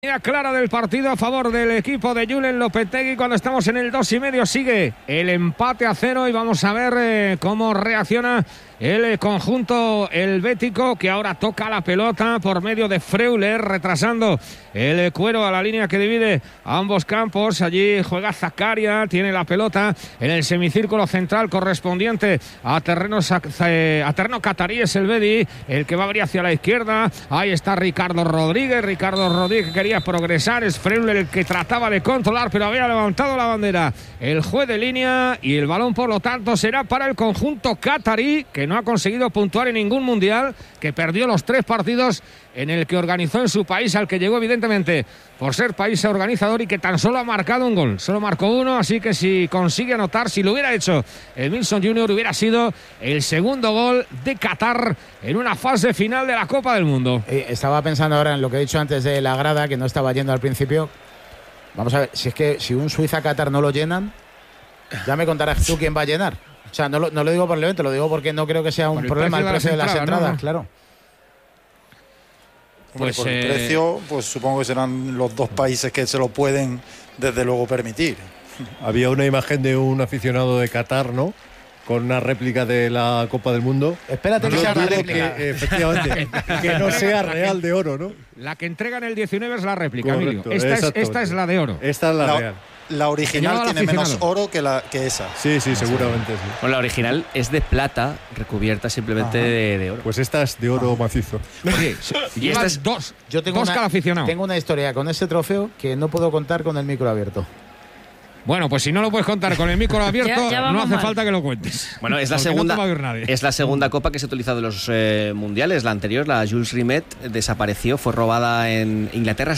Clara del partido a favor del equipo de Julen Lopetegui. Cuando estamos en el 2,5 sigue el empate a 0 y vamos a ver cómo reacciona el conjunto helvético, que ahora toca la pelota por medio de Freuler, retrasando el cuero a la línea que divide a ambos campos. Allí juega Zakaria, tiene la pelota en el semicírculo central correspondiente a terreno catarí. Es el Bedi el que va a abrir hacia la izquierda. Ahí está Ricardo Rodríguez que quería progresar. Es Freuler el que trataba de controlar, pero había levantado la bandera el juez de línea, y el balón por lo tanto será para el conjunto catarí, que no ha conseguido puntuar en ningún mundial, que perdió los 3 partidos en el que organizó en su país, al que llegó evidentemente por ser país organizador, y que tan solo ha marcado un gol, solo marcó uno. Así que si consigue anotar, si lo hubiera hecho el Milson Junior, hubiera sido el segundo gol de Qatar en una fase final de la Copa del Mundo. Estaba pensando ahora en lo que he dicho antes de la grada, que no estaba yendo al principio. Vamos a ver, si un Suiza-Qatar no lo llenan, ya me contarás tú quién va a llenar. O sea, no lo digo por el evento, lo digo porque no creo que sea un problema el precio de las entradas, claro. Pues por el precio, pues supongo que serán los dos países que se lo pueden, desde luego, permitir. Había una imagen de un aficionado de Qatar, ¿no?, con una réplica de la Copa del Mundo. Espérate que sea una réplica. Efectivamente, que no sea real de oro, ¿no? La que entregan el 19 es la réplica, correcto, Emilio. Esta es la de oro. Esta es la real. La original tiene menos oro que esa. Sí, seguramente sí. Bueno, la original es de plata, recubierta simplemente de oro. Pues esta es de oro macizo. Oye, y esta es dos. Yo tengo cada aficionado. Tengo una historia con ese trofeo que no puedo contar con el micro abierto. Bueno, pues si no lo puedes contar con el micro abierto, ya no hace falta que lo cuentes. Bueno, es la segunda copa que se ha utilizado en los mundiales. La anterior, la Jules Rimet, desapareció, fue robada en Inglaterra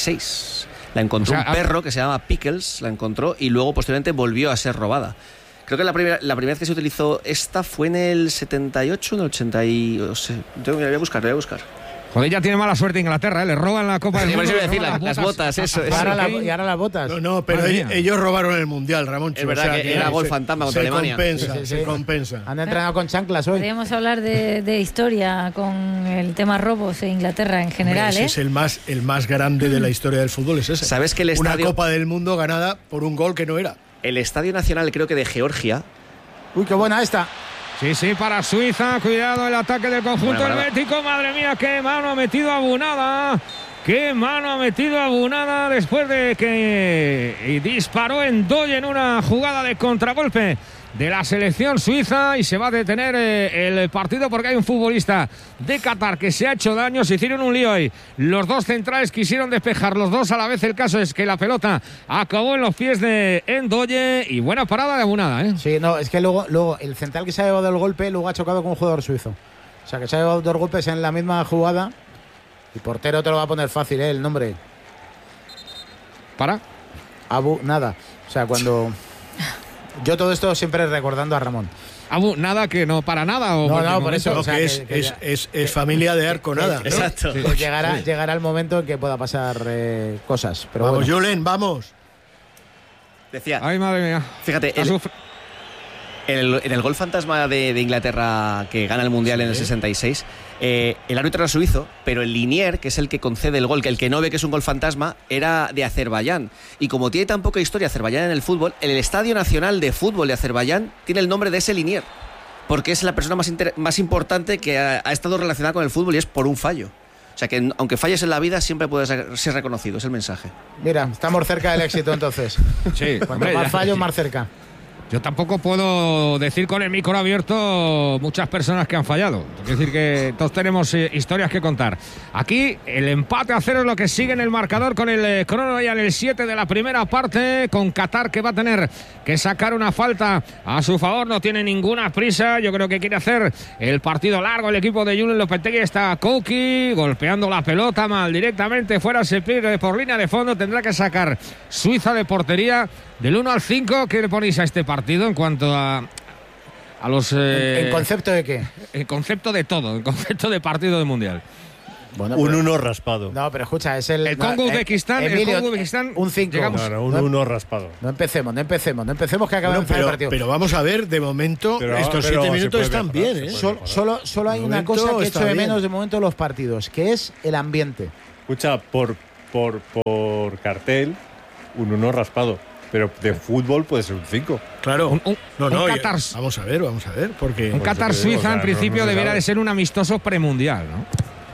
66. La encontró un perro que se llama Pickles, la encontró, y luego posteriormente volvió a ser robada. Creo que la primera vez que se utilizó esta fue en el 78, en el 80 y... O sea, yo voy a buscar. Joder, ya tiene mala suerte Inglaterra, le roban la Copa del Mundo. Sí, decir, las botas, eso. Y ahora las botas. No, pero ellos robaron el Mundial, Ramón. Es verdad, que era gol fantasma contra Alemania. Se compensa. Han entrenado con chanclas hoy. Podríamos hablar de historia con el tema robos en Inglaterra en general. Ese es el más grande de la historia del fútbol, es ese. ¿Sabes que una Copa del Mundo ganada por un gol que no era? El Estadio Nacional, creo que de Georgia. Uy, qué buena esta. Sí, para Suiza. Cuidado el ataque del conjunto helvético. Madre mía, qué mano ha metido Abunada. Qué mano ha metido Abunada después de que disparó en Doyle en una jugada de contragolpe de la selección suiza, y se va a detener el partido porque hay un futbolista de Qatar que se ha hecho daño. Se hicieron un lío ahí. Los dos centrales quisieron despejar los dos a la vez. El caso es que la pelota acabó en los pies de Ndoye, y buena parada de Abunada, Sí, no, es que luego el central que se ha llevado el golpe luego ha chocado con un jugador suizo. O sea, que se ha llevado 2 golpes en la misma jugada. Y portero te lo va a poner fácil, el nombre. ¿Para? Abunada. O sea, cuando... Yo todo esto siempre recordando a Ramón. Nada, que no para nada. No, por eso. O sea, es familia de Arconada, ¿no? Exacto. Sí. Pues llegará el momento en que pueda pasar cosas. Pero vamos, bueno. Julen, vamos. Decía. Ay, madre mía. Fíjate, en el gol fantasma de Inglaterra que gana el Mundial en el 66, el árbitro era suizo, pero el linier, que es el que concede el gol, que el que no ve que es un gol fantasma, era de Azerbaiyán. Y como tiene tan poca historia Azerbaiyán en el fútbol, el Estadio Nacional de Fútbol de Azerbaiyán tiene el nombre de ese linier, porque es la persona más importante que ha estado relacionada con el fútbol, y es por un fallo. O sea que aunque falles en la vida, siempre puedes ser reconocido, es el mensaje. Mira, estamos cerca del éxito entonces. Sí, cuanto más fallos, más cerca. Yo tampoco puedo decir con el micro abierto muchas personas que han fallado. Es decir, que todos tenemos historias que contar. Aquí el empate a 0 es lo que sigue en el marcador, con el crono ya en el 7 de la primera parte, con Qatar, que va a tener que sacar una falta a su favor. No tiene ninguna prisa. Yo creo que quiere hacer el partido largo el equipo de Julen Lopetegui. Está Kouki golpeando la pelota mal directamente fuera. Se pierde por línea de fondo. Tendrá que sacar Suiza de portería. Del 1 al 5, ¿qué le ponéis a este partido en cuanto a los... ¿En concepto de qué? En concepto de todo, en concepto de partido de Mundial. Bueno, un 1 raspado. No, pero escucha, es el Congo-Uzbekistán. Un 5. Un 1 raspado. No empecemos que acabamos el partido. Pero vamos a ver, de momento, estos 7 minutos están bien, Solo hay una cosa que echo de menos de momento en los partidos, que es el ambiente. Escucha, por por cartel, un 1 raspado. Pero de fútbol puede ser un 5. Claro. Qatar, vamos a ver, porque un Qatar-Suiza en principio debería de ser un amistoso premundial, ¿no?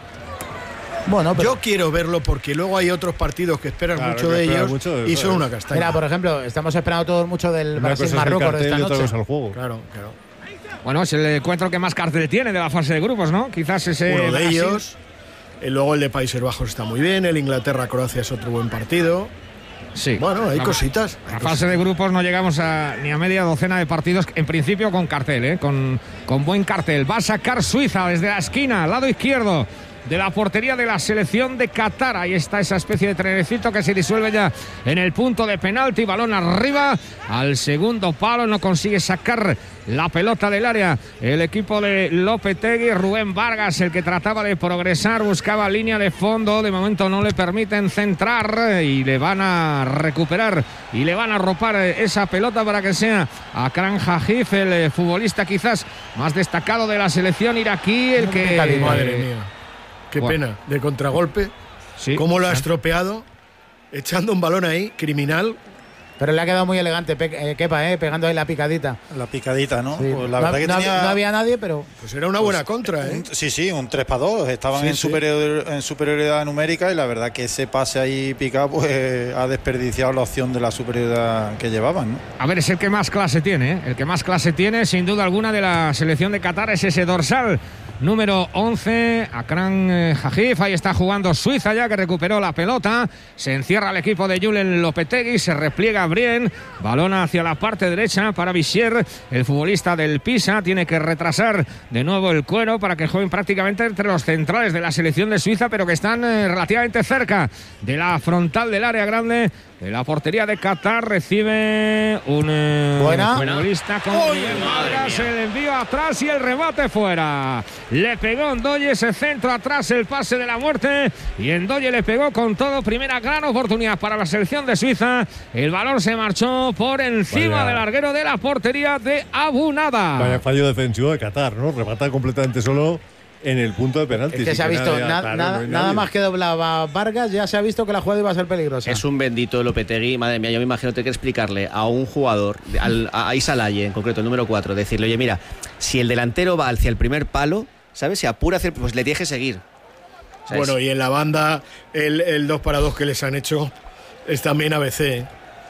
Bueno, pero yo quiero verlo porque luego hay otros partidos que esperan mucho de ellos y son una castaña. Mira, por ejemplo, estamos esperando todos mucho del Brasil-Marruecos de esta noche. Claro. Bueno, es el encuentro que más cartel tiene de la fase de grupos, ¿no? Quizás ese uno de Brasil. ellos. Luego el de Países Bajos está muy bien. El Inglaterra-Croacia es otro buen partido. Sí. Bueno, hay cositas. En la fase de grupos no llegamos ni a media docena de partidos, en principio con cartel, con buen cartel. Va a sacar Suiza desde la esquina, al lado izquierdo de la portería de la selección de Qatar. Ahí está esa especie de trenecito que se disuelve ya en el punto de penalti. Balón arriba al segundo palo, no consigue sacar la pelota del área el equipo de Lopetegui. Rubén Vargas, el que trataba de progresar, buscaba línea de fondo, de momento no le permiten centrar y le van a recuperar y le van a arropar esa pelota para que sea Akram Hajif, el futbolista quizás más destacado de la selección iraquí, el que... Madre mía. Qué pena, de contragolpe. Sí. Cómo lo ha estropeado, echando un balón ahí, criminal. Pero le ha quedado muy elegante, Kepa, pegando ahí la picadita. La picadita, ¿no? Sí. Pues la verdad que no había nadie, pero... Pues era una buena contra, ¿eh? Sí, un 3-2. Estaban en superioridad numérica y la verdad que ese pase ahí picado pues ha desperdiciado la opción de la superioridad que llevaban, ¿no? A ver, es el que más clase tiene, ¿eh? El que más clase tiene, sin duda alguna, de la selección de Qatar es ese dorsal número 11, Akram Hajif. Ahí está jugando Suiza ya, que recuperó la pelota. Se encierra el equipo de Julen Lopetegui, se repliega Brien, balón hacia la parte derecha para Bichier, el futbolista del Pisa. Tiene que retrasar de nuevo el cuero para que jueguen prácticamente entre los centrales de la selección de Suiza, pero que están relativamente cerca de la frontal del área grande de la portería de Qatar. Recibe un futbolista con Vargas, el envío atrás y el remate fuera. Le pegó Ndoye, ese centro atrás, el pase de la muerte, y Ndoye le pegó con todo. Primera gran oportunidad para la selección de Suiza. El balón se marchó por encima del larguero de la portería de Abu Nada. Vaya fallo defensivo de Qatar, ¿no? Remata completamente solo en el punto de penalti. Es que se ha visto nada más que doblaba Vargas, ya se ha visto que la jugada iba a ser peligrosa. Es un bendito Lopetegui, madre mía. Yo me imagino tener que explicarle a un jugador, a Issa Laye en concreto, el número 4, decirle, oye, mira, si el delantero va hacia el primer palo, ¿sabes? Si apura hacia pues le tienes que seguir. ¿Sabes? Bueno, y en la banda el 2 para 2 que les han hecho es también ABC, ¿eh?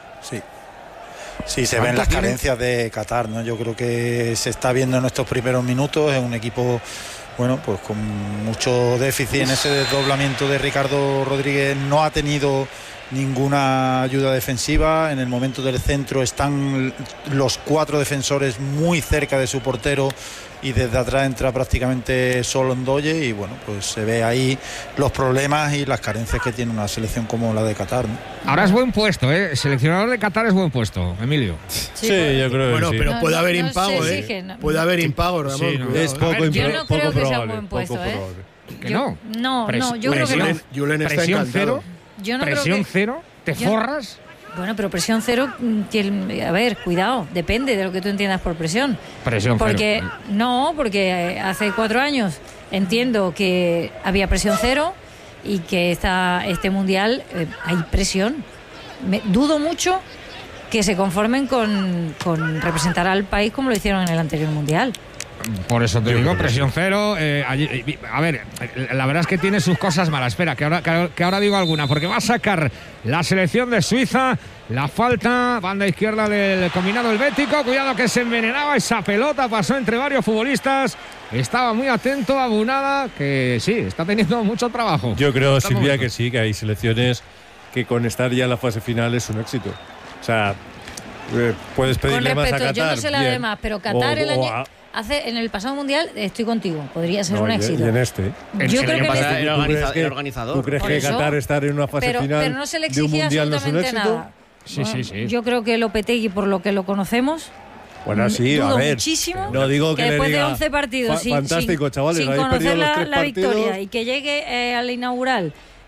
Sí, se ven las carencias de Qatar, ¿no? Yo creo que se está viendo en estos primeros minutos. Es un equipo, bueno, pues con mucho déficit en ese desdoblamiento de Ricardo Rodríguez. No ha tenido ninguna ayuda defensiva. En el momento del centro están los 4 defensores muy cerca de su portero y desde atrás entra prácticamente solo Ndoye y bueno, pues se ve ahí los problemas y las carencias que tiene una selección como la de Qatar, ¿no? Ahora es buen puesto, ¿eh? Seleccionador de Qatar es buen puesto, Emilio. Sí, yo creo que bueno, sí. pero puede haber impago, Puede haber impago, Ramón. Sí, no. Es poco yo no creo que sea un probable, buen puesto, poco probable. ¿Que no? No, yo creo que no. Julen está Presión encantado. cero. Yo no Presión creo que... cero. ¿Te forras? Bueno, pero presión cero, a ver, cuidado, depende de lo que tú entiendas por presión. Presión porque, cero. No, porque hace 4 años entiendo que había presión cero y que este mundial hay presión. Dudo mucho que se conformen con representar al país como lo hicieron en el anterior mundial. Por eso te digo, presión cero. A ver, la verdad es que tiene sus cosas malas. Espera, que ahora digo alguna, porque va a sacar la selección de Suiza. La falta, banda izquierda del combinado helvético. Cuidado que se envenenaba esa pelota, pasó entre varios futbolistas. Estaba muy atento a Bunada, que sí, está teniendo mucho trabajo. Yo creo, Silvia, que sí, que hay selecciones que con estar ya en la fase final es un éxito. O sea, puedes pedirle más a Qatar. Yo no sé la demás, pero Qatar en el pasado mundial, estoy contigo, podría ser un éxito. Y en este. Yo creo pasado que el organizador. ¿Tú crees que Qatar estar en una fase final pero no se le de un exige mundial no es un absolutamente éxito? nada. Sí, sí. Yo creo que Lopetegui, por lo que lo conocemos, Bueno, sí, dudo a ver. muchísimo No digo que que después le diga, de 11 partidos fantástico, chavales, sin habéis conocer perdido los 3 la partidos. victoria y que llegue al inaugural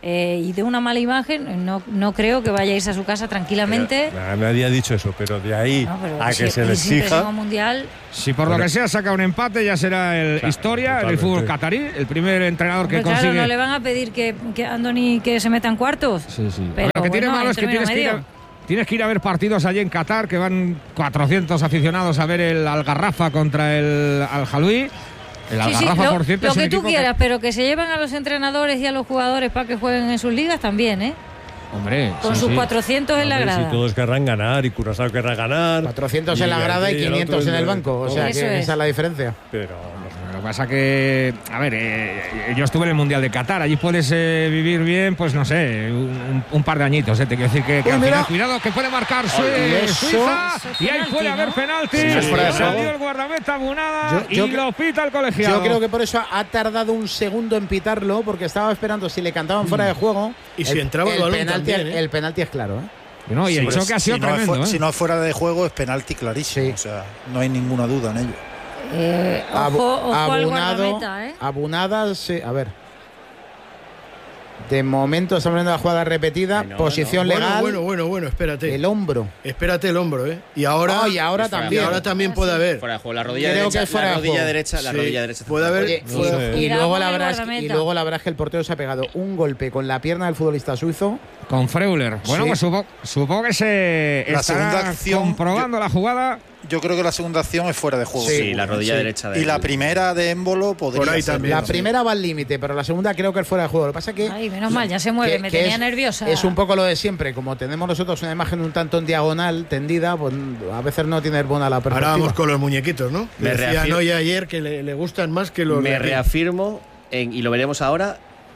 y de una mala imagen, no creo que vaya a irse a su casa tranquilamente. Nadie ha dicho eso, pero de ahí a que se le exija. Mundial. Si por lo que sea saca un empate, ya será historia en el fútbol catarí, el primer entrenador que consigue. Claro, no le van a pedir que Andoni que se meta en cuartos. Sí. Pero lo que tiene malo es que tienes que ir a ver partidos allí en Qatar, que van 400 aficionados a ver el Al-Garrafa contra el Al-Jalui. El Al-Garrafa, por cierto, lo que tú quieras, pero que se llevan a los entrenadores y a los jugadores para que jueguen en sus ligas también, ¿eh? Hombre, con sus 400 en la grada. Si todos querrán ganar y Curazao querrá ganar. 400 en la grada y 500 en el banco. O sea, esa es la diferencia. Pero lo que pasa que, a ver, yo estuve en el Mundial de Qatar. Allí puedes vivir bien, pues no sé, un par de añitos. Te quiero decir que al final, cuidado, que puede marcar Suiza. Y ahí puede haber penalti. Salió el guardameta Abunada y lo pita el colegiado. Yo creo que por eso ha tardado un segundo en pitarlo, porque estaba esperando si le cantaban fuera de juego. Y si entraba el balón penalti, el penalti es claro, ¿eh? No, y el choque ha sido tremendo. Si no es fuera de juego, es penalti clarísimo. Sí. O sea, no hay ninguna duda en ello. Ojo al guardameta, ¿eh? Abunada, sí. A ver. De momento estamos viendo la jugada repetida. Posición legal. Bueno, espérate. El hombro. Espérate el hombro, ¿eh? Y ahora también. Y ahora también puede haber. Fuera de juego. La rodilla derecha. La rodilla derecha. Puede haber. Y luego la verdad es que el portero se ha pegado un golpe con la pierna del futbolista suizo. Con Freuler. Bueno, pues supongo que se está comprobando la jugada. Yo creo que la segunda acción es fuera de juego. Sí, la rodilla derecha. Y la primera de Embolo podría ser. También. La primera va al límite, pero la segunda creo que es fuera de juego. Lo que pasa es que... Ay, menos mal, ya se mueve, me tenía nerviosa. Es un poco lo de siempre. Como tenemos nosotros una imagen un tanto en diagonal, tendida, pues a veces no tiene buena la perspectiva. Ahora vamos con los muñequitos, ¿no? Me decía Noya ayer que le gustan más que los... Me reafirmo, y lo veremos ahora...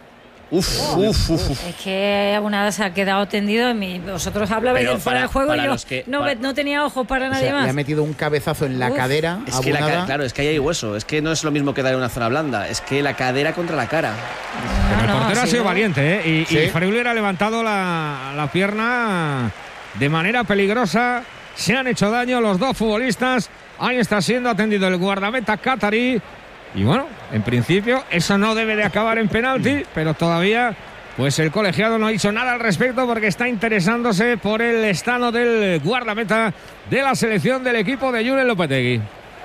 Uf. Es que Abunada se ha quedado tendido. Vosotros hablabais del fuera de juego y yo no tenía ojos para nadie más. Le ha metido un cabezazo en la cadera. Es que claro, es que ahí hay hueso. Es que no es lo mismo que dar en una zona blanda. Es que la cadera contra la cara. Pero el portero ha sido valiente, ¿eh? Y Freuler ha levantado la pierna de manera peligrosa. Se han hecho daño los dos futbolistas. Ahí está siendo atendido el guardameta catarí. Y bueno, en principio eso no debe de acabar en penalti, pero todavía pues el colegiado no ha dicho nada al respecto porque está interesándose por el estado del guardameta de la selección del equipo de Julen Lopetegui.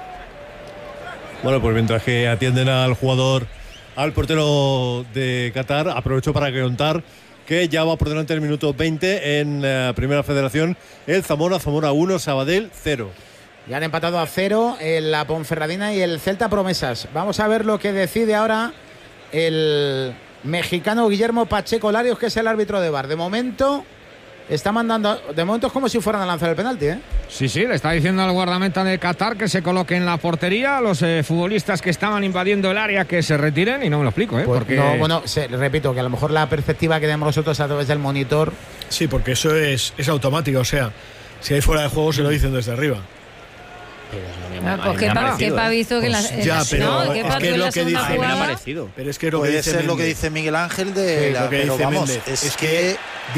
Bueno, pues mientras que atienden al jugador, al portero de Qatar, aprovecho para contar que ya va por delante el minuto 20 en la Primera Federación el Zamora 1, Sabadell 0. Ya han empatado a 0 la Ponferradina y el Celta Promesas. Vamos a ver lo que decide ahora el mexicano Guillermo Pacheco Larios, que es el árbitro de VAR. De momento está mandando, de momento es como si fueran a lanzar el penalti, ¿eh? Sí, le está diciendo al guardameta de Qatar que se coloque en la portería, a los futbolistas que estaban invadiendo el área que se retiren, y no me lo explico, ¿eh? Pues porque... no, bueno, repito, que a lo mejor la perspectiva que tenemos nosotros a través del monitor... Sí, porque eso es automático, o sea, si hay fuera de juego se lo dicen desde arriba. Pues Kepa visto que ya, pero es que es lo que dice. Pero es que puede ser lo que dice Miguel Ángel de lo que dice Méndez. Es que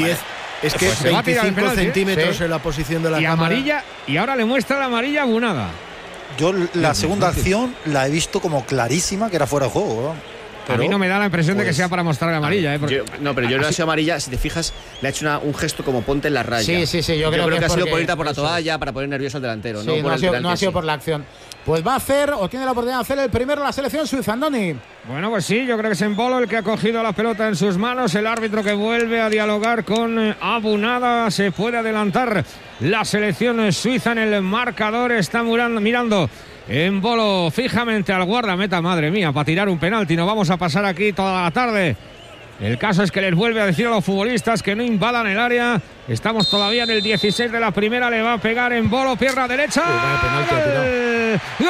25 centímetros en la posición de la cámara. Amarilla, y ahora le muestra la amarilla a Abunada. Yo la segunda acción la he visto como clarísima que era fuera de juego, ¿no? Pero, a mí no me da la impresión de que sea para mostrar la amarilla. Pero yo no ha sido amarilla. Si te fijas, le ha hecho un gesto como ponte en la raya. Sí, yo creo que ha sido por irte por la toalla para poner nervioso al delantero. Sí, no ha sido por la acción. Pues va a hacer, o tiene la oportunidad de hacer el primero la selección suiza, Andoni. Bueno, pues sí, yo creo que es Embolo el que ha cogido la pelota en sus manos. El árbitro que vuelve a dialogar con Abunada. Se puede adelantar la selección suiza en el marcador. Está mirando Embolo fijamente al guardameta, madre mía, para tirar un penalti. No vamos a pasar aquí toda la tarde. El caso es que les vuelve a decir a los futbolistas que no invadan el área. Estamos todavía en el 16 de la primera. Le va a pegar Embolo, pierna derecha. Gol.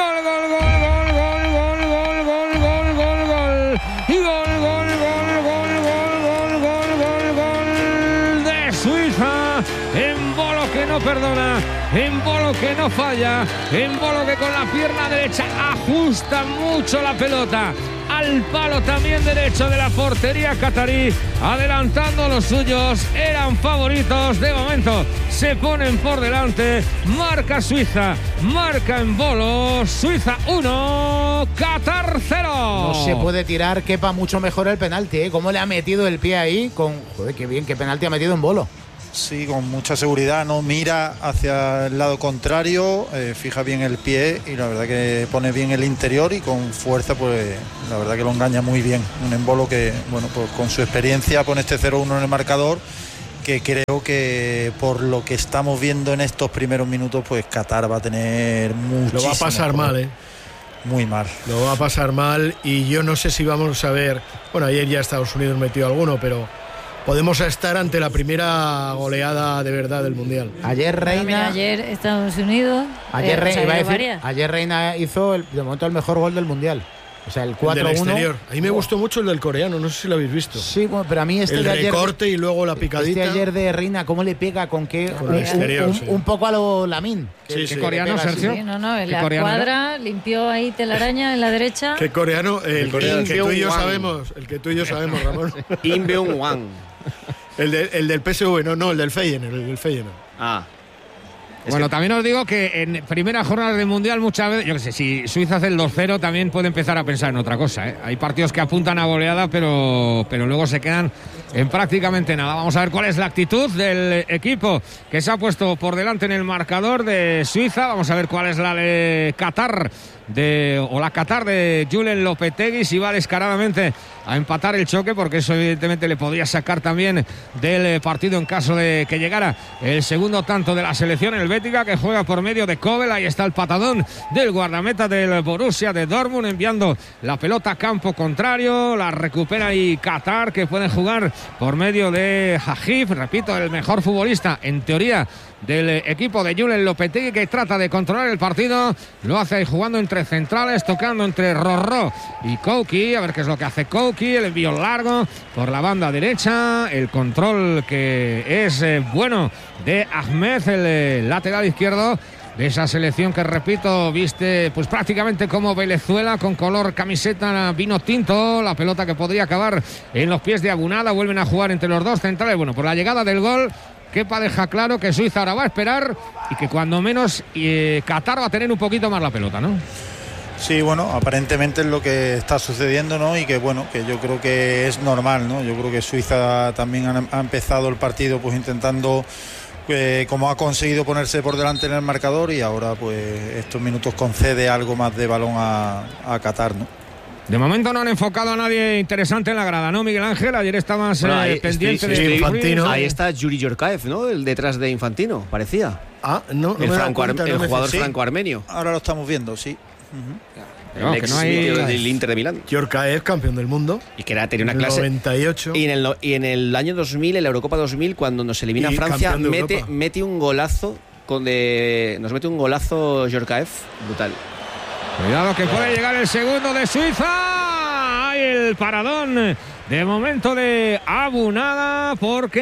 De Suiza. Embolo que no perdona, Embolo que no falla, Embolo que con la pierna derecha ajusta mucho la pelota al palo también derecho de la portería catarí, adelantando a los suyos. Eran favoritos, de momento se ponen por delante. Marca Suiza, marca en bolo. Suiza 1, Qatar 0. No se puede tirar, Kepa, mucho mejor el penalti, ¿eh? Cómo le ha metido el pie ahí joder, qué bien, qué penalti ha metido en bolo. Sí, con mucha seguridad, no mira hacia el lado contrario, fija bien el pie y la verdad que pone bien el interior y con fuerza, pues la verdad que lo engaña muy bien. Un embolo que, bueno, pues con su experiencia pone este 0-1 en el marcador, que creo que por lo que estamos viendo en estos primeros minutos, pues Qatar va a tener muchísimo. Lo va a pasar mal, Muy mal. Lo va a pasar mal y yo no sé si vamos a ver, bueno, ayer ya Estados Unidos metió alguno, pero podemos estar ante la primera goleada de verdad del Mundial. Ayer Reina. Ayer Estados Unidos. Ayer Reina hizo de momento el mejor gol del Mundial. O sea, el 4-1. A mí me gustó mucho el del coreano, no sé si lo habéis visto. Sí, bueno, pero a mí el de ayer. El recorte y luego la picadita. Ayer de Reina, ¿cómo le pega? ¿Con qué? Un poco a lo Lamín. ¿Qué coreano, Sergio? Sí, no, en la cuadra limpió ahí telaraña en la derecha. ¿Qué coreano? El que tú y yo sabemos. El que tú y yo sabemos, Ramón. Kim Beung-hwan. El del PSV, no, el del Feyenoord. Bueno, también os digo que en primera jornada del Mundial muchas veces, yo qué sé, si Suiza hace el 2-0 también puede empezar a pensar en otra cosa, ¿eh? Hay partidos que apuntan a goleada, pero luego se quedan en prácticamente nada. Vamos a ver cuál es la actitud del equipo que se ha puesto por delante en el marcador de Suiza. Vamos a ver cuál es la de Qatar, la Qatar de Julen Lopetegui, si va descaradamente a empatar el choque, porque eso evidentemente le podría sacar también del partido en caso de que llegara el segundo tanto de la selección helvética, que juega por medio de Kobel. Ahí está el patadón del guardameta del Borussia de Dortmund, enviando la pelota a campo contrario. La recupera y Qatar, que puede jugar por medio de Hajif, repito, el mejor futbolista en teoría del equipo de Julen Lopetegui, que trata de controlar el partido. Lo hace ahí jugando entre centrales, tocando entre Rorró y Kouki. A ver qué es lo que hace Kouki. El envío largo por la banda derecha. El control que es bueno de Ahmed, el lateral izquierdo de esa selección que, repito, viste pues prácticamente como Venezuela, con color camiseta vino tinto. La pelota que podría acabar en los pies de Abunada. Vuelven a jugar entre los dos centrales. Bueno, por la llegada del gol, Kepa deja claro que Suiza ahora va a esperar y que cuando menos Qatar va a tener un poquito más la pelota, ¿no? Sí, bueno, aparentemente es lo que está sucediendo, ¿no? Y que, bueno, que yo creo que es normal, ¿no? Yo creo que Suiza también ha empezado el partido pues intentando, como ha conseguido ponerse por delante en el marcador, y ahora pues estos minutos concede algo más de balón a Qatar, ¿no? De momento no han enfocado a nadie interesante en la grada, ¿no, Miguel Ángel? Ayer estabas pendiente de Infantino. Ahí está Yuri Yorkaev, ¿no? El detrás de Infantino, parecía. El jugador franco-armenio. Ahora lo estamos viendo, sí. El ex del Inter de Milán. Yorkaev, campeón del mundo. Y que tenía una clase. 98. Y en el año 2000, en la Eurocopa 2000, cuando nos elimina Francia, mete un golazo. Nos mete un golazo Yorkaev brutal. Cuidado que puede llegar el segundo de Suiza. Hay el paradón de momento de Abunada,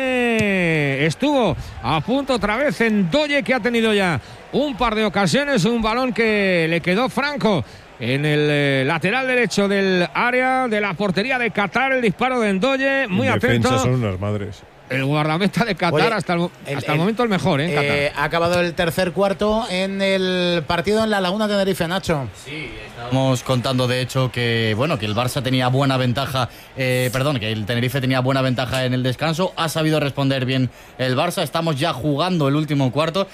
porque estuvo a punto otra vez en Doye, que ha tenido ya un par de ocasiones. Un balón que le quedó franco en el lateral derecho del área de la portería de Qatar. El disparo de Ndoye, muy atento. Defensa son unas madres. El guardameta de Qatar. Oye, hasta el momento el mejor, en Qatar. Ha acabado el tercer cuarto en el partido en la Laguna Tenerife, Nacho. Sí, estábamos contando de hecho que el Barça tenía buena ventaja, que el Tenerife tenía buena ventaja en el descanso. Ha sabido responder bien el Barça. Estamos ya jugando el último cuarto,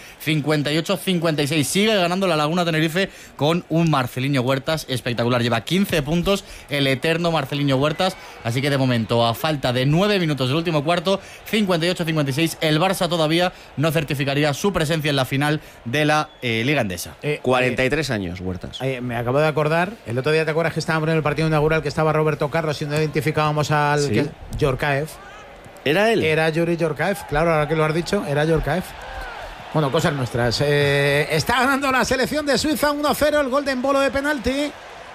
58-56. Sigue ganando la Laguna Tenerife con un Marceliño Huertas espectacular. Lleva 15 puntos el eterno Marceliño Huertas. Así que de momento, a falta de 9 minutos del último cuarto, 58-56, el Barça todavía no certificaría su presencia en la final de la Liga Endesa. 43 años, Huertas. Me acabo de acordar, el otro día, ¿te acuerdas que estábamos en el partido inaugural, que estaba Roberto Carlos y no identificábamos al Yorkaev? ¿Era él? Era Yuri Yorkaev, claro, ahora que lo has dicho, era Yorkaev. Bueno, cosas nuestras. Está ganando la selección de Suiza 1-0, el gol de embolo de penalti.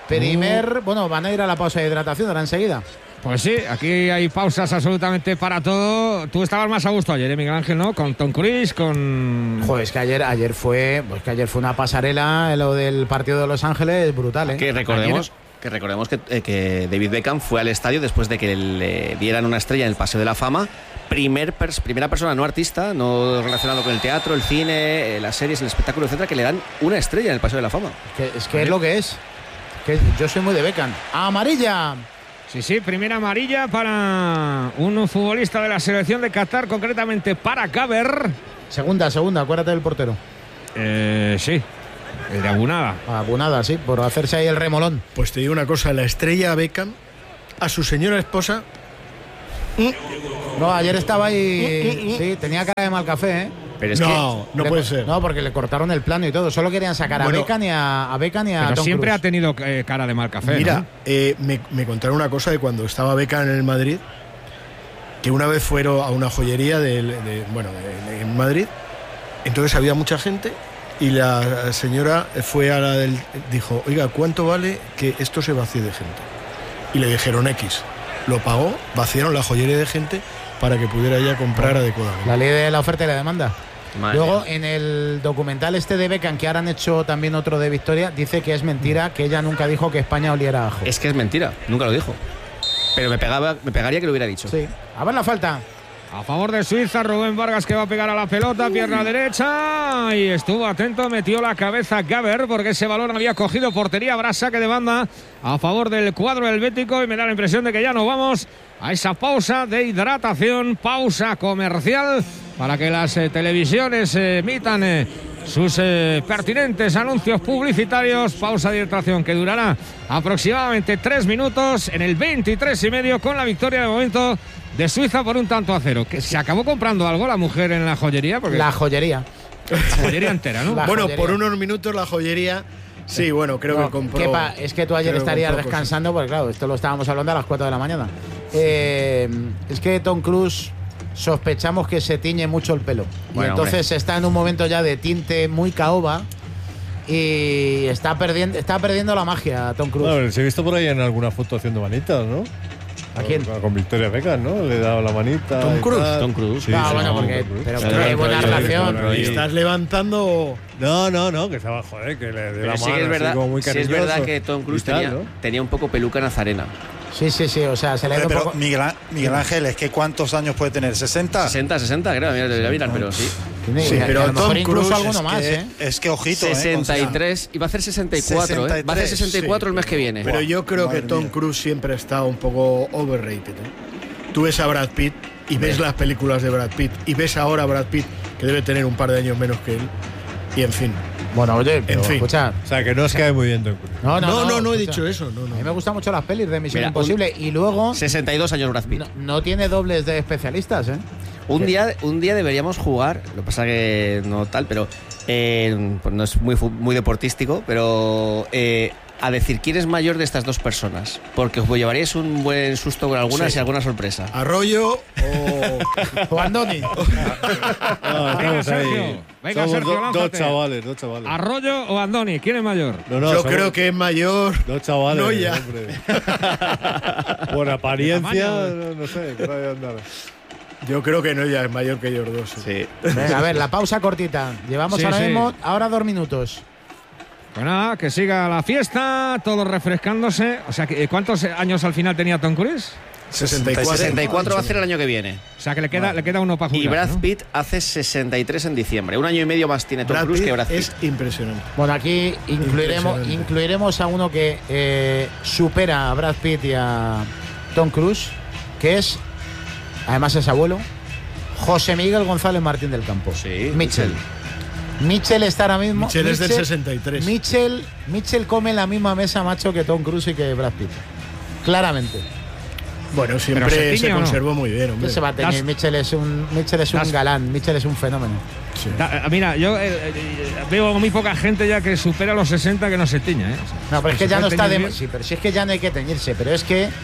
Bueno, van a ir a la pausa de hidratación ahora enseguida. Pues sí, aquí hay pausas absolutamente para todo. Tú estabas más a gusto ayer, Miguel Ángel, ¿no? Con Tom Cruise, con... Joder, es que ayer fue una pasarela, lo del partido de Los Ángeles, brutal, ¿eh? Que recordemos Que recordemos que David Beckham fue al estadio después de que le dieran una estrella en el Paseo de la Fama. Primera persona no artista, no relacionado con el teatro, el cine, las series, el espectáculo, etcétera, que le dan una estrella en el Paseo de la Fama. Es que es lo que es. Que yo soy muy de Beckham. ¡Amarilla! Sí, primera amarilla para un futbolista de la selección de Qatar, concretamente para Gaber. Segunda, acuérdate del portero. Sí, el de Abunada. Abunada, sí, por hacerse ahí el remolón. Pues te digo una cosa, la estrella Beckham, a su señora esposa... No, ayer estaba ahí, sí, tenía cara de mal café, ¿eh? Pero es no puede ser. No, porque le cortaron el plano y todo. Solo querían sacar a Beckham y a Pero Tom siempre Cruise. ha tenido cara de mal café. Mira, ¿no? me contaron una cosa de cuando estaba Beckham en el Madrid, que una vez fueron a una joyería en Madrid, entonces había mucha gente y la señora fue a dijo, oiga, ¿cuánto vale que esto se vacíe de gente? Y le dijeron X. Lo pagó, vaciaron la joyería de gente para que pudiera ella comprar adecuadamente. La ley de la oferta y la demanda. Madre Luego, mía. en el documental este de Beckham, que ahora han hecho también otro de Victoria, dice que es mentira, que ella nunca dijo que España oliera a ajo. Es que es mentira, nunca lo dijo. Pero me pegaría que lo hubiera dicho. Sí. A ver la falta. A favor de Suiza, Rubén Vargas, que va a pegar a la pelota, pierna derecha, y estuvo atento, metió la cabeza Gaber, porque ese balón había cogido portería. Habrá saque de banda a favor del cuadro helvético, y me da la impresión de que ya nos vamos a esa pausa de hidratación, pausa comercial, para que las televisiones emitan sus pertinentes anuncios publicitarios. Pausa de hidratación que durará aproximadamente 3 minutos en el 23:30, con la victoria de momento de Suiza por 1-0. Que se acabó comprando algo la mujer en la joyería, porque La joyería. la joyería entera, ¿no? La Bueno, joyería. por unos minutos la joyería, sí, bueno, creo que compró. Es que tú ayer creo que estarías compró cosas. descansando, porque claro, esto lo estábamos hablando a las 4 de la mañana. Es que Tom Cruise sospechamos que se tiñe mucho el pelo. Bueno, y entonces hombre. está en un momento ya de tinte muy caoba y está perdiendo la magia Tom Cruise. Bueno, se ha visto por ahí en alguna foto haciendo manitas, ¿no? ¿A quién? Con Victoria Beckham, ¿no? Le he dado la manita. Tom y Cruise. tal. Tom Cruise. Sí, Ah, sí, bueno, Tom porque Cruise. pero Claro, qué buena pero yo- relación. pero- ¿Estás levantando? No, que estaba, joder, que le de Pero la sí que mano es así verdad, como muy sí es cariñoso verdad que Tom Cruise y tal, ¿no? tenía un poco peluca nazarena. Sí, o sea, se le ha ido un Pero poco. Miguel Ángel, ¿es que cuántos años puede tener? ¿60? 60, creo, mira, te voy a mirar, pero sí. Sí, pero a lo mejor Tom incluso Cruise alguno es más, que, ¿eh? Es que ojito, 63, y va a hacer 64, ¿eh? Va a hacer 64 el mes que viene. Pero yo creo que Madre Tom mía. Cruise siempre ha estado un poco overrated, ¿eh? Tú ves a Brad Pitt y ves las películas de Brad Pitt y ves ahora a Brad Pitt, que debe tener un par de años menos que él, y en fin. Bueno, oye, pero En fin. escucha. O sea, que no os cae muy bien Tom Cruise. No he escucha. dicho eso, no. A mí me gustan mucho las pelis de Misión Mira, Imposible y luego 62 años Brad Pitt. no tiene dobles de especialistas, ¿eh? Un día deberíamos jugar, lo que pasa que no tal, pero pues no es muy deportístico, pero a decir quién es mayor de estas dos personas, porque os llevaríais un buen susto con algunas Sí. y alguna sorpresa. Arroyo o O Andoni. Venga, Sergio. Venga, Somos Sergio, dos lánzate. chavales. ¿Arroyo o Andoni? ¿Quién es mayor? No, yo somos creo que es mayor. dos chavales, No, ya. hombre. Por apariencia, Tamaño. no sé, por ahí andar. Yo creo que no, ya es mayor que ellos dos. Sí. Venga, a ver, la pausa cortita. Llevamos Sí, ahora sí. mismo, ahora 2 minutos. Pues nada, que siga la fiesta, todos refrescándose. O sea, ¿cuántos años al final tenía Tom Cruise? 64. 64 va a hacer el año que viene. O sea, que le queda uno para jugar. Y Brad ¿no? Pitt hace 63 en diciembre. Un año y medio más tiene Tom Brad Cruise Pitt que Brad Pitt. es impresionante. Bueno, aquí Impresionante. incluiremos a uno que supera a Brad Pitt y a Tom Cruise, que es, además es abuelo, José Miguel González Martín del Campo. Sí, Mitchell está ahora mismo. Michel es del 63. Mitchell come en la misma mesa, macho, que Tom Cruise y que Brad Pitt. Claramente. Bueno, ¿Pero se siempre tiñe se o no? conservó muy bien, ¿Qué hombre. se va a tener? Das- Mitchell es un galán, Mitchell es un fenómeno. Sí. Mira, yo veo muy poca gente ya que supera los 60 que no se tiña, ¿eh? O sea, No, pero es que se ya no puede está teñir de. bien. Sí, pero si es que ya no hay que teñirse. Pero es que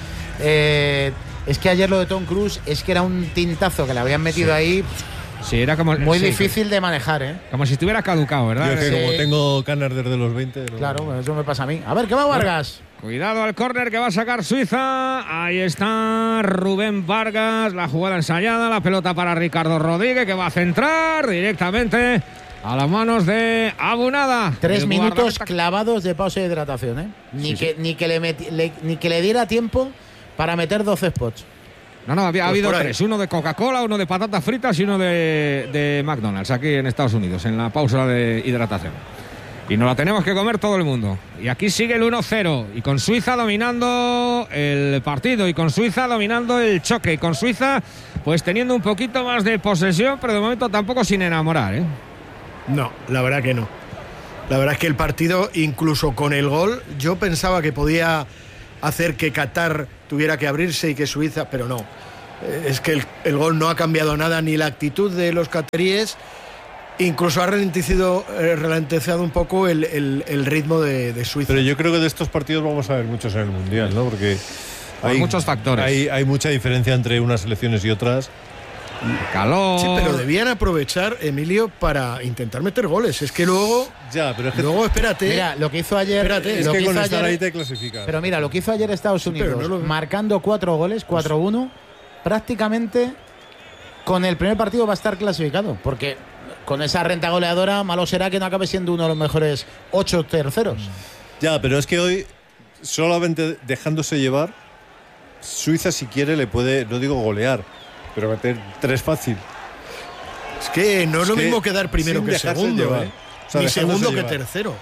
ayer lo de Tom Cruise es que era un tintazo que le habían metido ahí Sí, era como. muy sí, difícil de manejar, ¿eh? Como si estuviera caducado, Yo ¿verdad? es que Sí. como tengo canas desde los 20. no- Claro, bueno, eso me pasa a mí. A ver, ¿qué va Vargas? Cuidado al córner que va a sacar Suiza. Ahí está Rubén Vargas. La jugada ensayada. La pelota para Ricardo Rodríguez, que va a centrar directamente a las manos de Abunada. 3 El minutos guardameta. clavados de pausa de hidratación, ¿eh? Ni Sí, que le diera tiempo para meter 12 spots. No, ha habido por ahí. 3. Uno de Coca-Cola, uno de patatas fritas y uno de McDonald's aquí en Estados Unidos, en la pausa de hidratación. Y nos la tenemos que comer todo el mundo. Y aquí sigue el 1-0. Y con Suiza dominando el partido. Y con Suiza dominando el choque. Y con Suiza, pues teniendo un poquito más de posesión, pero de momento tampoco sin enamorar, ¿eh? No, la verdad que no. La verdad es que el partido, incluso con el gol, yo pensaba que podía hacer que Qatar tuviera que abrirse y que Suiza, pero no. Es que el gol no ha cambiado nada, ni la actitud de los cataríes. Incluso ha ralentizado un poco el ritmo de Suiza. Pero yo creo que de estos partidos vamos a ver muchos en el Mundial, ¿no? Porque Hay muchos factores. Hay mucha diferencia entre unas selecciones y otras. Calor. Sí, pero debían aprovechar, Emilio, para intentar meter goles. Es que luego, Ya, pero es que luego espérate. Mira, lo que hizo ayer. Espérate, es lo que que con hizo estar ayer- ahí te clasificas. Pero mira, lo que hizo ayer Estados pero Unidos, no lo- marcando 4 goles, 4-1, prácticamente con el primer partido va a estar clasificado. Porque con esa renta goleadora, malo será que no acabe siendo uno de los mejores 8 terceros. Ya, pero es que hoy, solamente dejándose llevar, Suiza si quiere le puede, no digo golear, pero meter 3 fácil. Es que no es lo que mismo quedar primero sin que dejarse segundo, llevar. ¿eh? O sea, Ni dejándose segundo que llevar. tercero.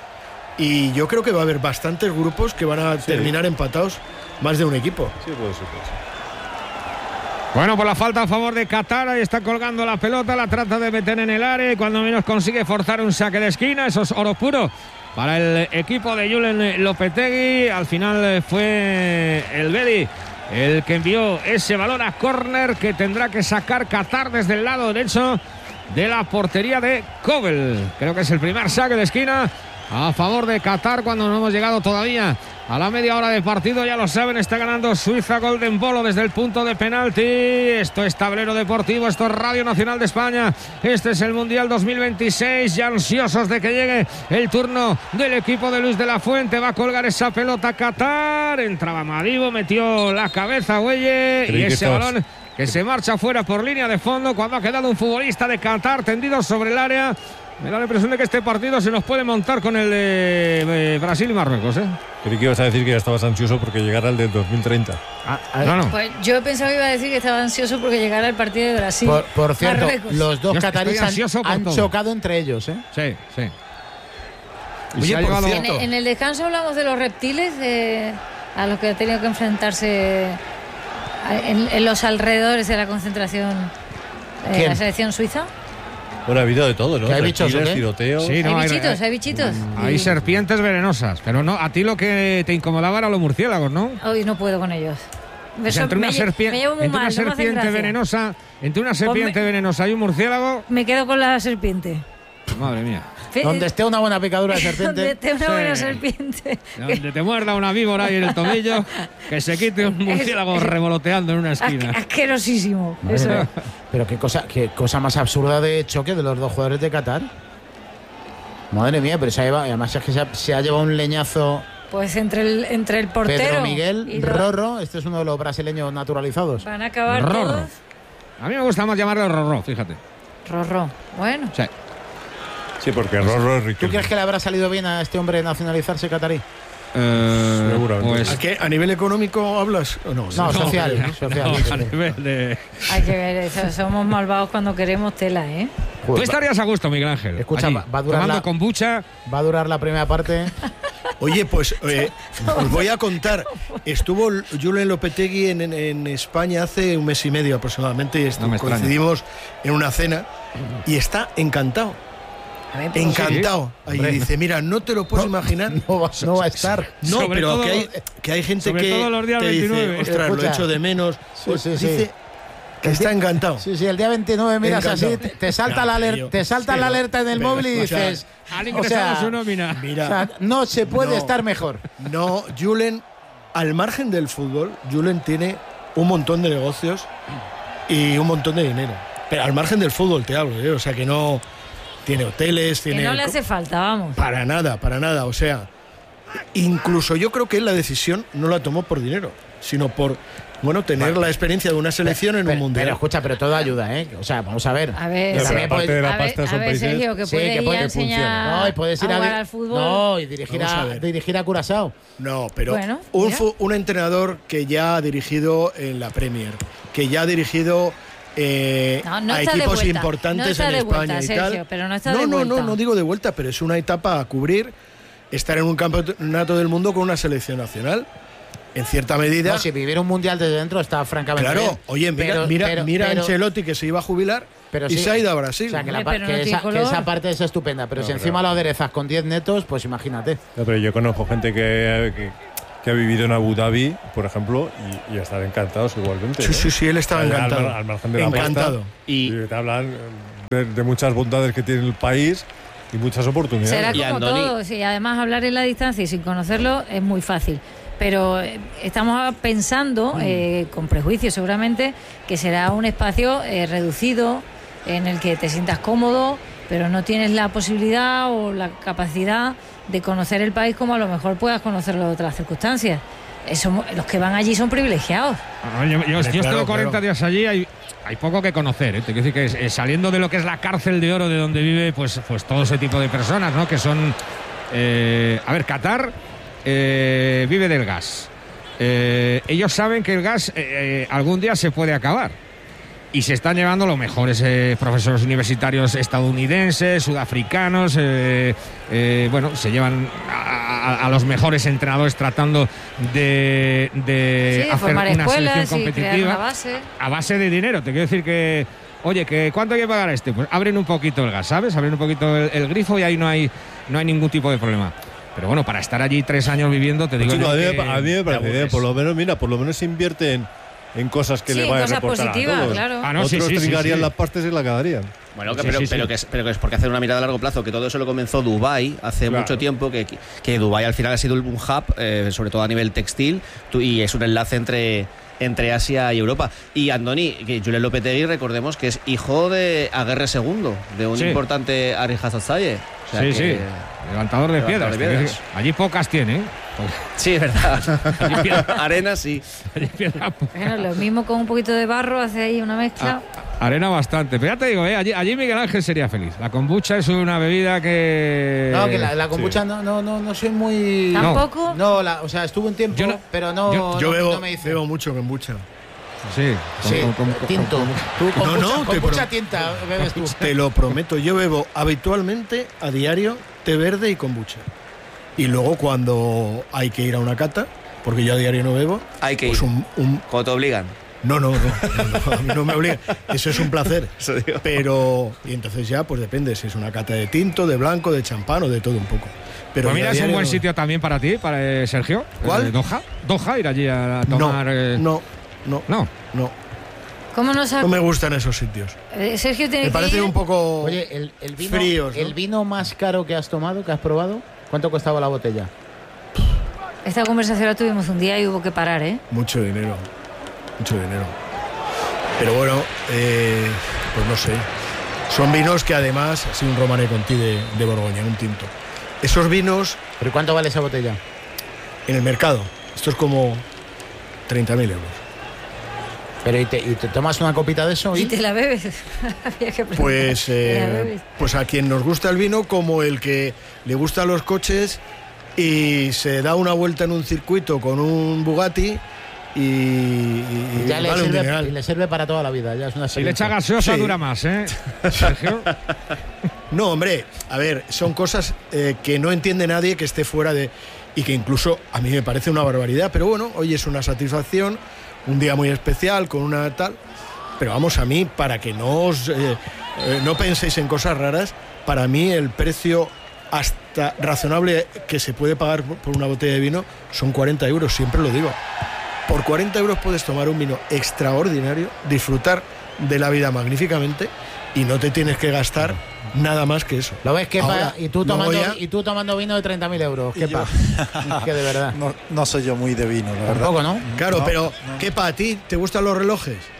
Y yo creo que va a haber bastantes grupos que van a terminar empatados, más de un equipo. Sí, puede ser, puede ser. Bueno, por la falta a favor de Qatar, ahí está colgando la pelota, la trata de meter en el área y cuando menos consigue forzar un saque de esquina, eso es oro puro para el equipo de Julen Lopetegui. Al final fue el Bedi el que envió ese balón a córner que tendrá que sacar Qatar desde el lado derecho de la portería de Kobel. Creo que es el primer saque de esquina a favor de Qatar cuando no hemos llegado todavía a la media hora de partido. Ya lo saben, está ganando Suiza Golden Bolo desde el punto de penalti. Esto es Tablero Deportivo, esto es Radio Nacional de España. Este es el Mundial 2026, ya ansiosos de que llegue el turno del equipo de Luis de la Fuente. Va a colgar esa pelota Qatar. Entraba Madibo, metió la cabeza Güelle Creí y que ese estabas- balón que se marcha fuera por línea de fondo cuando ha quedado un futbolista de Qatar tendido sobre el área. Me da la impresión de que este partido se nos puede montar con el de Brasil y Marruecos, ¿eh? Creí que ibas a decir que ya estabas ansioso porque llegara el del 2030. No. Pues yo pensaba que iba a decir que estaba ansioso porque llegara el partido de Brasil. Por cierto, Marruecos. los dos Yo cataríes estoy ansioso por han todo. chocado entre ellos, ¿eh? Sí, sí. Y Oye, se ha por llevado- cierto, En el descanso hablamos de los reptiles a los que ha tenido que enfrentarse en los alrededores de la concentración ¿Quién? la selección suiza. Bueno, ha habido de todo, ¿no? ¿Que hay bichos o Reptiles, qué? tiroteos. Sí, no, Hay bichitos. Hay serpientes venenosas, pero no, a ti lo que te incomodaba eran los murciélagos, ¿no? Hoy no puedo con ellos. O sea, entre una serpiente, me llevo muy entre mal, una no me hacen serpiente gracia. venenosa, entre una serpiente venenosa y un murciélago, Me quedo con la serpiente. madre mía. Donde esté una buena picadura de Donde serpiente. esté una Sí. buena serpiente. Donde te muerda una víbora ahí en el tobillo, que se quite un murciélago revoloteando en una esquina. Asquerosísimo. Madre Eso. mía. Pero qué cosa más absurda de choque de los dos jugadores de Qatar. Madre mía, pero además es que se ha llevado un leñazo Pues entre el portero Pedro y Miguel los- Rorro. Este es uno de los brasileños naturalizados. van a acabar Rorro. todos. A mí me gusta más llamarlo Rorro, fíjate. Rorro. Bueno. Sí. Sí, porque Rorro es ¿Tú Riquelme. crees que le habrá salido bien a este hombre nacionalizarse catarí? Seguramente. Pues, ¿A qué? ¿A nivel económico hablas? ¿O no? No, social. no, a nivel de... Hay que ver, somos malvados cuando queremos tela, ¿eh? Tú Joder, estarías a gusto, Miguel Ángel. Escucha, allí, va a durar tomando la- kombucha. va a durar la primera parte. Oye, pues os voy a contar. Estuvo Julen Lopetegui en España hace un mes y medio aproximadamente. No me extraña. Coincidimos en una cena y está encantado. A ver, pero- Encantado. Ahí Hombre. dice, mira, no te lo puedes imaginar. No va a estar. No, Sobre pero todo- que hay gente sobre que todo los días te 29. dice, ostras, lo Escucha. echo de menos. Sí, Pues sí, sí. dice que está encantado. Sí, el día 29 miras Encantado. así, te salta la Tío. alerta, te salta Sí, la no. alerta en el Pero móvil y escucha, dices, Han o ingresado sea, su nómina. Mira, o sea, no se puede No. estar mejor. no, Julen, al margen del fútbol, Julen tiene un montón de negocios y un montón de dinero. Pero al margen del fútbol te hablo, ¿eh? O sea que no tiene hoteles, que tiene no le hace falta, vamos. para nada. O sea, incluso yo creo que él la decisión no la tomó por dinero. sino por tener la experiencia de una selección en un mundial. Pero escucha, pero todo ayuda, ¿eh? O sea, vamos a ver. A ver, Pero sí. aparte de la A ver, pasta son países. Sergio, que Sí, puede que ir puede a enseñar no, y puedes ir a jugar al fútbol. No, y dirigir Vamos a ver. dirigir a Curazao. No, pero Bueno, un entrenador que ya ha dirigido en la Premier, que ya ha dirigido No a está de equipos vuelta. importantes No está en de España vuelta, y Sergio, tal. pero no está de no, vuelta. no digo de vuelta, pero es una etapa a cubrir, estar en un campeonato del mundo con una selección nacional. En cierta medida. No, si vivir un mundial desde dentro está francamente Claro, bien. oye, mira a Ancelotti, que se iba a jubilar y sí, se ha ido a Brasil. O sea, que, Hombre, pero no tiene que color. esa parte es estupenda, pero si encima lo aderezas con 10 netos, pues imagínate. No, pero yo conozco gente que ha vivido en Abu Dhabi, por ejemplo, y están encantados igualmente. Sí, él estaba encantado. Al margen de la encantado. pasta, y te hablan de muchas bondades que tiene el país y muchas oportunidades. Será Y como Andoni. todo, sí, además hablar en la distancia y sin conocerlo es muy fácil. Pero estamos pensando, con prejuicios seguramente, que será un espacio reducido en el que te sientas cómodo, pero no tienes la posibilidad o la capacidad de conocer el país como a lo mejor puedas conocerlo en otras circunstancias. Los que van allí son privilegiados. Yo estuve Claro, 40 días allí, hay poco que conocer, ¿eh? Te quiero decir que saliendo de lo que es la cárcel de oro de donde vive pues todo ese tipo de personas, ¿no? Que son... a ver, Qatar vive del gas. Ellos saben que el gas algún día se puede acabar. Y se están llevando los mejores profesores universitarios estadounidenses, sudafricanos, bueno, se llevan a los mejores entrenadores tratando de Sí, hacer formar una escuelas selección y crear competitiva una base. a base de dinero. Te quiero decir que, oye, que ¿cuánto hay que pagar a este? Pues abren un poquito el gas, ¿sabes? Abren un poquito el grifo y ahí no hay ningún tipo de problema. Pero bueno, para estar allí 3 años viviendo, te digo Chico, yo a mí que me te parece, aburres. por lo menos se invierte en cosas que Sí, le en vayan a cosas reportar positivas, a todos. claro. Ah, no, sí, Otros sí, trincarían sí. las pastas y la cagarían. Bueno, Sí, pero sí, que es porque hacer una mirada a largo plazo, que todo eso lo comenzó Dubái hace Claro. mucho tiempo, que Dubái al final ha sido un hub, sobre todo a nivel textil, y es un enlace entre Asia y Europa. Y Andoni, que Julen Lopetegui, recordemos que es hijo de Aguirre II, de un Sí. importante Arijazazaye. O sea Sí, que- sí. Levantador de piedras. Levantador de piedras. Allí pocas tiene, ¿eh? Sí, es verdad. Arena sí. Allí piedra poca. Bueno, lo mismo con un poquito de barro, hace ahí una mezcla. Arena bastante. Pero ya te digo, allí Miguel Ángel sería feliz. La kombucha es una bebida que... No, que la kombucha no soy muy... No. ¿Tampoco? No, o sea, estuve un tiempo, Yo no- pero no... Yo no me hice. bebo mucho kombucha. Sí. Sí, tinto. Tú te kombucha pro- tinta bebes tú. Te lo prometo, yo bebo habitualmente a diario té verde y kombucha. Y luego cuando hay que ir a una cata, porque yo a diario no bebo, Hay que pues ir. un Como te obligan. No, a mí no me obliga. Eso es un placer. Eso digo. Pero, y entonces ya, pues depende si es una cata de tinto, de blanco, de champán o de todo un poco. Pero Pues mira, yo a es un diario buen no. sitio también para ti, para Sergio. ¿Cuál? Doha. Doha, ir allí a tomar... No. No. ¿Cómo nos ha... No me gustan esos sitios. Sergio tiene Me que parece ir. un poco Oye, el vino, fríos, ¿no? el vino más caro que has tomado, que has probado, ¿cuánto costaba la botella? Esta conversación la tuvimos un día y hubo que parar, ¿eh? Mucho dinero. Pero bueno, pues no sé. Son vinos que además, así un Romanée Conti de Borgoña, un tinto. Esos vinos ¿Pero cuánto vale esa botella? en el mercado, esto es como 30.000 euros. Pero ¿y te tomas una copita de eso? Y te la bebes. Había que preguntar. Pues, ¿Te la bebes? pues a quien nos gusta el vino, como el que le gustan los coches y se da una vuelta en un circuito con un Bugatti y Ya vale un dineral. le sirve para toda la vida. Ya es una Si le echa experiencia. gaseosa Sí. dura más, ¿eh? Sergio. No, hombre, a ver, son cosas que no entiende nadie que esté fuera de... Y que incluso a mí me parece una barbaridad, pero bueno, hoy es una satisfacción, un día muy especial, con una tal... Pero vamos, a mí, para que no no penséis en cosas raras, para mí el precio hasta razonable que se puede pagar por una botella de vino son 40 euros, siempre lo digo. Por 40 euros puedes tomar un vino extraordinario, disfrutar de la vida magníficamente y no te tienes que gastar nada más que eso. ¿Lo ves, Kepa? Ahora, Y tú no voy tomando vino de 30.000 euros, Y Kepa. Es que de verdad. No soy yo muy de vino, la verdad. Tampoco, ¿no? Claro, No, pero no. ¿qué para ti? ¿Te gustan los relojes?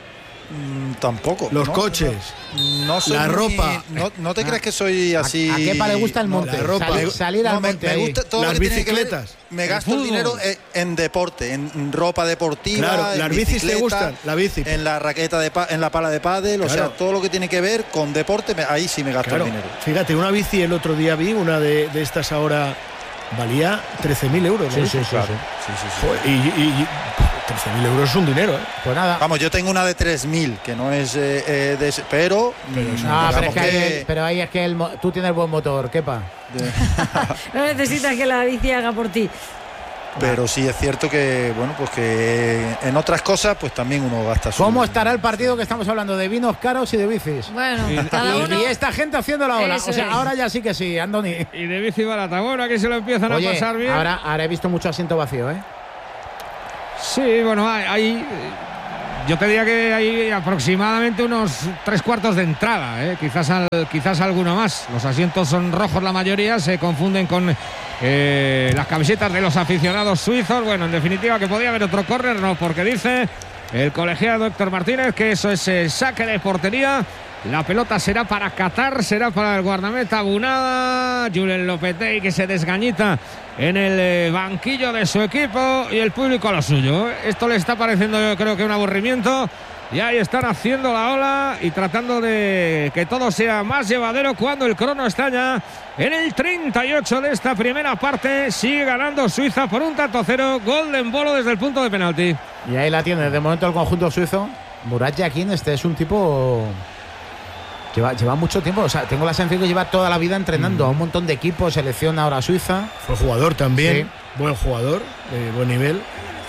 Tampoco. Los ¿no? coches. No soy la ropa. No te creas que soy así. ¿A Kepa le gusta el monte? la ropa. Salir al monte. Me ahí. gusta todo Las lo que tiene que ver. bicicletas. Me gasto el dinero en deporte, en ropa deportiva. Claro, en las bicis te bicicleta, gustan, la bici. En la raqueta en la pala de pádel, Claro. o sea, todo lo que tiene que ver con deporte, ahí sí me gasto Claro, el dinero. fíjate, una bici el otro día vi, una de estas ahora valía 13.000 euros. Sí, ¿no? sí, sí, Claro. sí. Sí. Joder, y 13.000 euros es un dinero, ¿eh? Pues nada. Vamos, yo tengo una de 3.000, que no es pero Pero ahí es que tú tienes buen motor, Kepa. No necesitas que la bici haga por ti. Pero sí es cierto que, bueno, pues que en otras cosas, pues también uno gasta su. ¿Cómo estará el partido que estamos hablando de vinos caros y de bicis? Bueno, cada uno. Y esta gente haciendo la ola. Eso O sea, es. ahora ya sí que sí, Andoni. Y de bici barata. Bueno, aquí se lo empiezan Oye, a pasar bien. ahora he visto mucho asiento vacío, ¿eh? Sí, bueno, hay yo te diría que hay aproximadamente unos 3/4 de entrada, quizás alguno más. Los asientos son rojos la mayoría, se confunden con las camisetas de los aficionados suizos. Bueno, en definitiva que podía haber otro córner, no, porque dice el colegiado Héctor Martínez que eso es saque de portería. La pelota será para Qatar, será para el guardameta Bunada. Julen Lopetegui, que se desgañita en el banquillo de su equipo, y el público a lo suyo. Esto le está pareciendo, yo creo, que un aburrimiento. Y ahí están haciendo la ola y tratando de que todo sea más llevadero cuando el crono está ya en el 38 de esta primera parte. Sigue ganando Suiza por 1-0. Gol de Embolo desde el punto de penalti. Y ahí la tiene, de momento el conjunto suizo. Murat Yakin, este es un tipo. Lleva mucho tiempo, o sea, tengo la sensación que lleva toda la vida entrenando a un montón de equipos, selección ahora suiza. Fue jugador también, Sí. buen jugador, de buen nivel.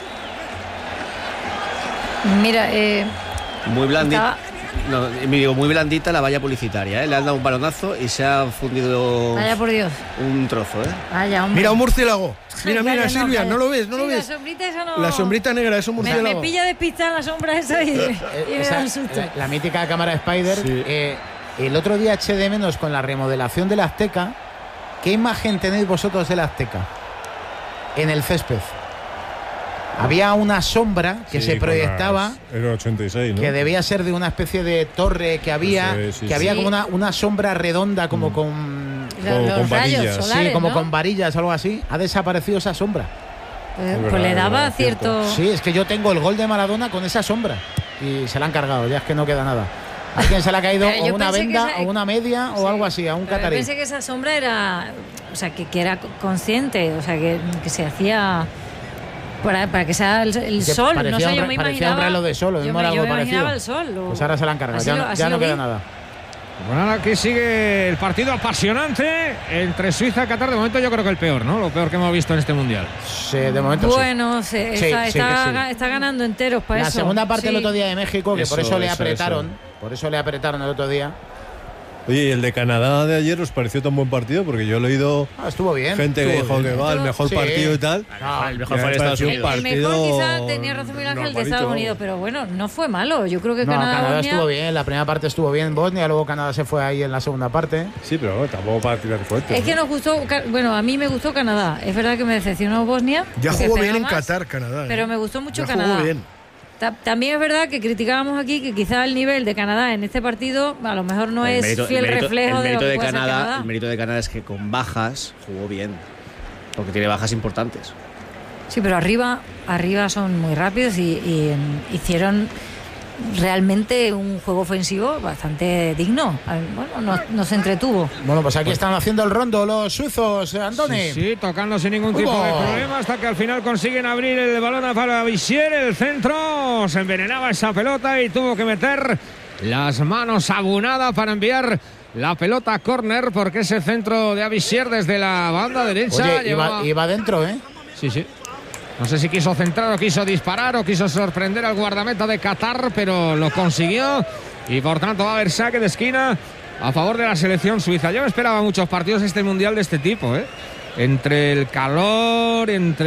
Mira, Muy blandita. estaba- Muy blandita la valla publicitaria, ¿eh? Le han dado un balonazo y se ha fundido vaya por Dios. un trozo, ¿eh? Vaya, hombre. Mira, un murciélago. Mira, Calla, Silvia, calla. ¿no lo ves? ¿No Sí, lo ves? La sombrita esa no. La sombrita negra es un Me murciélago. pilla despistada en la sombra esa y me Esa- da un susto. la mítica cámara Spider. Sí. El otro día eché de menos con la remodelación del Azteca. ¿Qué imagen tenéis vosotros del Azteca? En el césped. Había una sombra que se proyectaba, En el 86, ¿no? que debía ser de una especie de torre que había, Eso es, sí, que había sí. como una sombra redonda, como con. Los con rayos varillas. solares, Sí, como ¿no? con varillas o algo así. Ha desaparecido esa sombra. Pues le daba verdad, cierto. cierto. Sí, es que yo tengo el gol de Maradona con esa sombra. Y se la han cargado, ya es que no queda nada. ¿A quién se le ha caído? Pero O yo una pensé que venda, esa- o una media, o Sí. algo así, a un Pero yo catarí. pensé que esa sombra era, o sea, que era consciente, o sea, que se hacía para que sea el Que sol, no parecía sé, yo un me parecía imaginaba. un reloj de sol, yo mismo me, era yo algo me parecido. imaginaba el sol. Pues ahora se la han cargado, Así ya, lo- no, así ya no lo vi. queda nada. Bueno, ahora aquí sigue el partido apasionante entre Suiza y Qatar. De momento yo creo que el peor, ¿no? Lo peor que hemos visto en este Mundial. Sí, de momento sí. Bueno, Sí, está, sí, está, sí. está ganando enteros para La eso. segunda parte Sí. el otro día de México, que por Eso, eso le eso, apretaron. Por eso le apretaron el otro día. Oye, ¿y el de Canadá de ayer os pareció tan buen partido? Porque yo he leído Estuvo bien. gente que estuvo dijo bien. que va el mejor Sí. partido y tal. No, el Y mejor me fue en Estados pareció un Unidos. El partido mejor quizá tenía razón Miguel Ángel de normalito, Estados vamos. Unidos, pero bueno, no fue malo. Yo creo que No, Canadá, Canadá Bosnia- estuvo bien, la primera parte estuvo bien Bosnia, luego Canadá se fue ahí en la segunda parte. Sí, pero bueno, tampoco para tirar fuerte. Es que nos gustó, bueno, a mí me gustó Canadá. Es verdad que me decepcionó Bosnia. Ya porque jugó bien esperaba en más, Qatar, Canadá. Pero me gustó mucho Ya Canadá. jugó bien. También es verdad que criticábamos aquí que quizá el nivel de Canadá en este partido a lo mejor no es fiel reflejo el de lo mérito que de puede ser Canadá. Canadá. El mérito de Canadá es que con bajas jugó bien. Porque tiene bajas importantes. Sí, pero arriba son muy rápidos y hicieron realmente un juego ofensivo bastante digno. Bueno, nos entretuvo. Bueno, pues aquí están haciendo el rondo los suizos, Andoni. Sí, tocando sin ningún tipo de problema hasta que al final consiguen abrir el balón para Bissier, el centro. Se envenenaba esa pelota y tuvo que meter las manos a Bunada para enviar la pelota a córner, porque ese centro de Abissier desde la banda derecha Oye, llevaba- iba dentro, ¿eh? Sí. No sé si quiso centrar o quiso disparar o quiso sorprender al guardameta de Qatar, pero lo consiguió y por tanto va a haber saque de esquina a favor de la selección suiza. Yo me esperaba muchos partidos este mundial de este tipo, ¿eh? Entre el calor,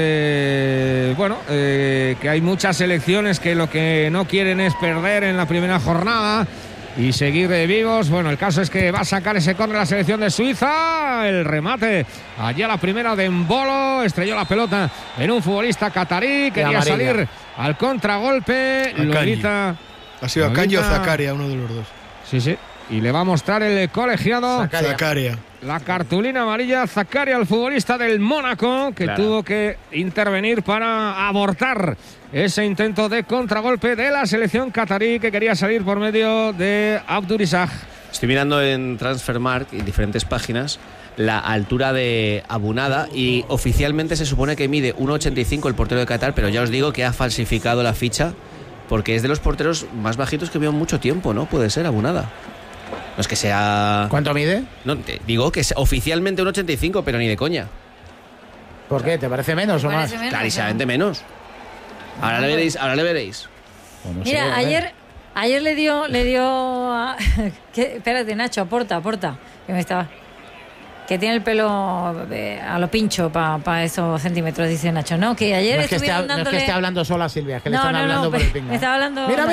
que hay muchas selecciones que lo que no quieren es perder en la primera jornada y seguir vivos. Bueno, el caso es que va a sacar ese córner la selección de Suiza. El remate allí a la primera de Embolo, estrelló la pelota en un futbolista catarí, quería amarilla. salir al contragolpe, lo Akanji. evita Ha sido Akanji o Zakaria, uno de los dos. Sí, sí. Y le va a mostrar el colegiado Zakaria. la cartulina amarilla. Zakaria, el futbolista del Mónaco, que tuvo que intervenir para abortar ese intento de contragolpe de la selección catarí, que quería salir por medio de Abdurizag. Estoy mirando en Transfermarkt, en diferentes páginas, la altura de Abunada, y oficialmente se supone que mide 1,85 el portero de Qatar, pero ya os digo que ha falsificado la ficha, porque es de los porteros más bajitos que veo en mucho tiempo, ¿no? Puede ser Abunada. No es que sea... ¿Cuánto mide? No, te digo que es oficialmente 1,85, pero ni de coña. ¿Por qué? ¿Te parece menos o más? Clarísimamente menos. Ahora le veréis. Bueno, Mira, ayer le dio a... Espérate, Nacho, aporta, que me estaba... Que tiene el pelo a lo pincho para esos centímetros, dice Nacho. No, que ayer estuvieron dándole... No es que esté hablando sola Silvia, es que le están hablando por el pingo. Me estaba hablando Mira.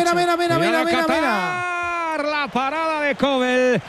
La parada de Kobel,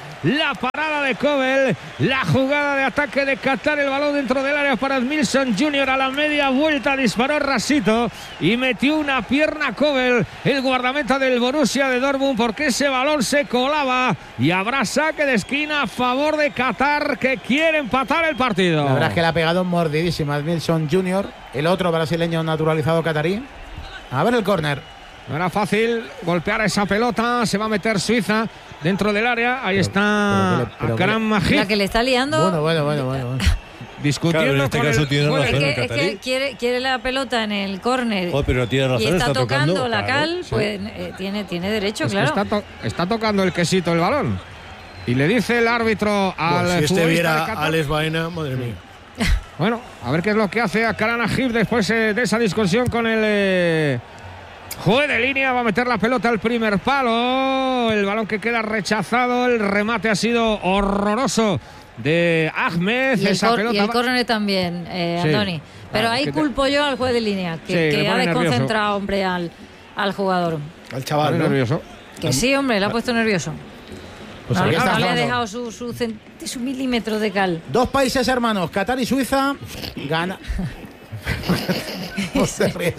la jugada de ataque de Qatar, el balón dentro del área para Milson Junior, a la media vuelta disparó rasito y metió una pierna Kobel, el guardameta del Borussia de Dortmund, porque ese balón se colaba, y habrá saque de esquina a favor de Qatar, que quiere empatar el partido. La verdad es que le ha pegado mordidísima a Milson Junior, el otro brasileño naturalizado catarí. A ver el córner. No era fácil golpear esa pelota. Se va a meter Suiza dentro del área. Ahí está Akram Majid. La que le está liando. Bueno. Discutiendo, claro, en este con caso el tiene juez. razón. Es que quiere la pelota en el córner. Pero tiene razón, y está tocando tocando, la cal, claro, pues tiene derecho, Es que claro. está tocando el quesito el balón. Y le dice el árbitro al Si este futbolista viera de Qatar. a Alex Baena, madre mía. Bueno, a ver qué es lo que hace Akram Majid después de esa discusión con el juez de línea. Va a meter la pelota al primer palo. El balón que queda rechazado. El remate ha sido horroroso de Ahmed. Y el córner también, Andoni. Pero ahí culpo yo al juez de línea, que ha desconcentrado, hombre, al jugador. Al chaval, ¿no? Nervioso. Que sí, hombre, le ha puesto nervioso. Pues no aquí está le ha jugando. dejado su milímetro de cal. Dos países hermanos, Qatar y Suiza, gana. No se ríe,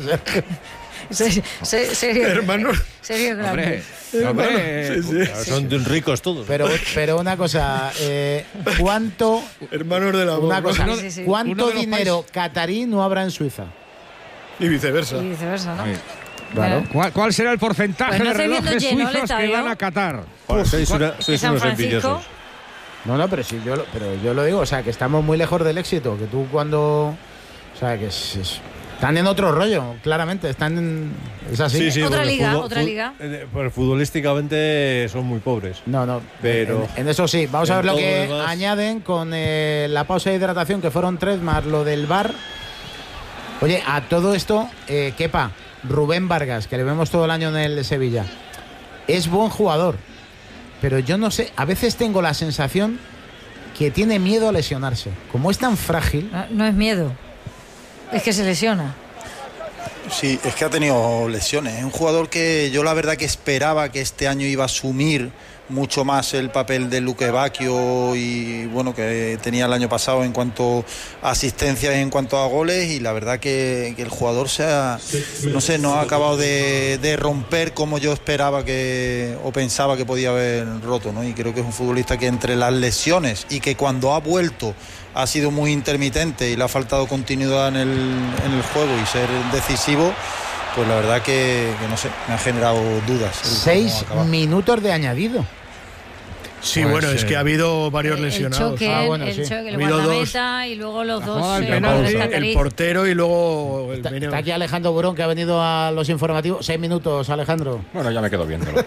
Serio. Hermanos. Serio grande. Hombre, Son ricos todos. Pero una cosa, ¿cuánto? Hermanos de la Una boca. cosa, Sí. ¿cuánto Uno de los dinero catarí no habrá en Suiza? Y viceversa. Y viceversa, ¿no? Claro. ¿Cuál será el porcentaje Pues no de estoy viendo relojes lleno el suizos que estadio. van a Qatar? Sois En San unos Francisco. envidiosos. No, pero sí, yo lo digo, o sea, que estamos muy lejos del éxito, que tú cuando, o sea, que están en otro rollo, claramente, es así. Sí, Otra porque liga. Pues futbolísticamente son muy pobres. No, Pero en eso sí. Vamos a ver lo todo que lo demás. añaden con la pausa de hidratación, que fueron 3 más lo del VAR. Oye, a todo esto, Kepa, Rubén Vargas, que le vemos todo el año en el Sevilla, es buen jugador, pero yo no sé, a veces tengo la sensación que tiene miedo a lesionarse. Como es tan frágil. No es miedo, es que se lesiona. Sí, es que ha tenido lesiones. Es un jugador que yo la verdad que esperaba que este año iba a asumir mucho más el papel de Luque Bacchio y bueno, que tenía el año pasado en cuanto a asistencias, en cuanto a goles, y la verdad que el jugador no ha acabado de romper como yo esperaba o pensaba que podía haber roto, ¿no? Y creo que es un futbolista que entre las lesiones y que cuando ha vuelto ha sido muy intermitente y le ha faltado continuidad en el juego y ser decisivo, pues la verdad que no sé, me ha generado dudas. 6 minutos de añadido. Sí, Pues, bueno, es que ha habido varios lesionados. El choque, el guardameta y luego los dos El portero y luego el Está aquí Alejandro Burón, que ha venido a los informativos. 6 minutos, Alejandro. Bueno, ya me quedo viéndolo.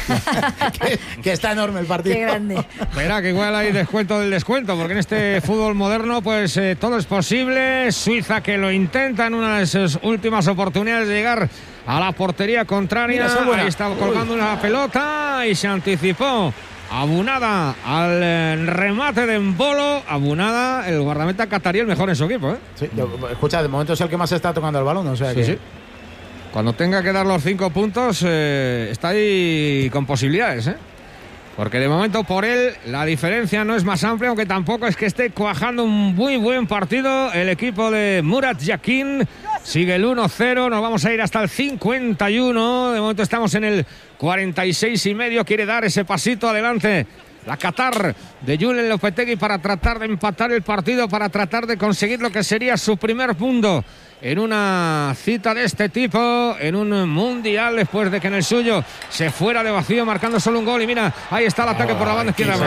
que está enorme el partido. Qué grande. Verá que igual hay descuento del descuento, porque en este fútbol moderno pues todo es posible. Suiza, que lo intenta en una de sus últimas oportunidades de llegar a la portería contraria. Mira, ahí está colgando una pelota y se anticipó Abunada al remate de Embolo. Abunada, el guardameta catarí, el mejor en su equipo, ¿eh? Sí, escucha, de momento es el que más está tocando el balón, o sea que... Sí. Cuando tenga que dar los 5 puntos, está ahí con posibilidades, ¿eh? Porque de momento por él la diferencia no es más amplia, aunque tampoco es que esté cuajando un muy buen partido el equipo de Murat Yakin, Sigue el 1-0, nos vamos a ir hasta el 51. De momento estamos en el 46,5. Quiere dar ese pasito adelante la Qatar de Julen Lopetegui para tratar de empatar el partido, para tratar de conseguir lo que sería su primer punto en una cita de este tipo, en un mundial, después de que en el suyo se fuera de vacío marcando solo un gol. Y mira, ahí está el ataque por la banda izquierda.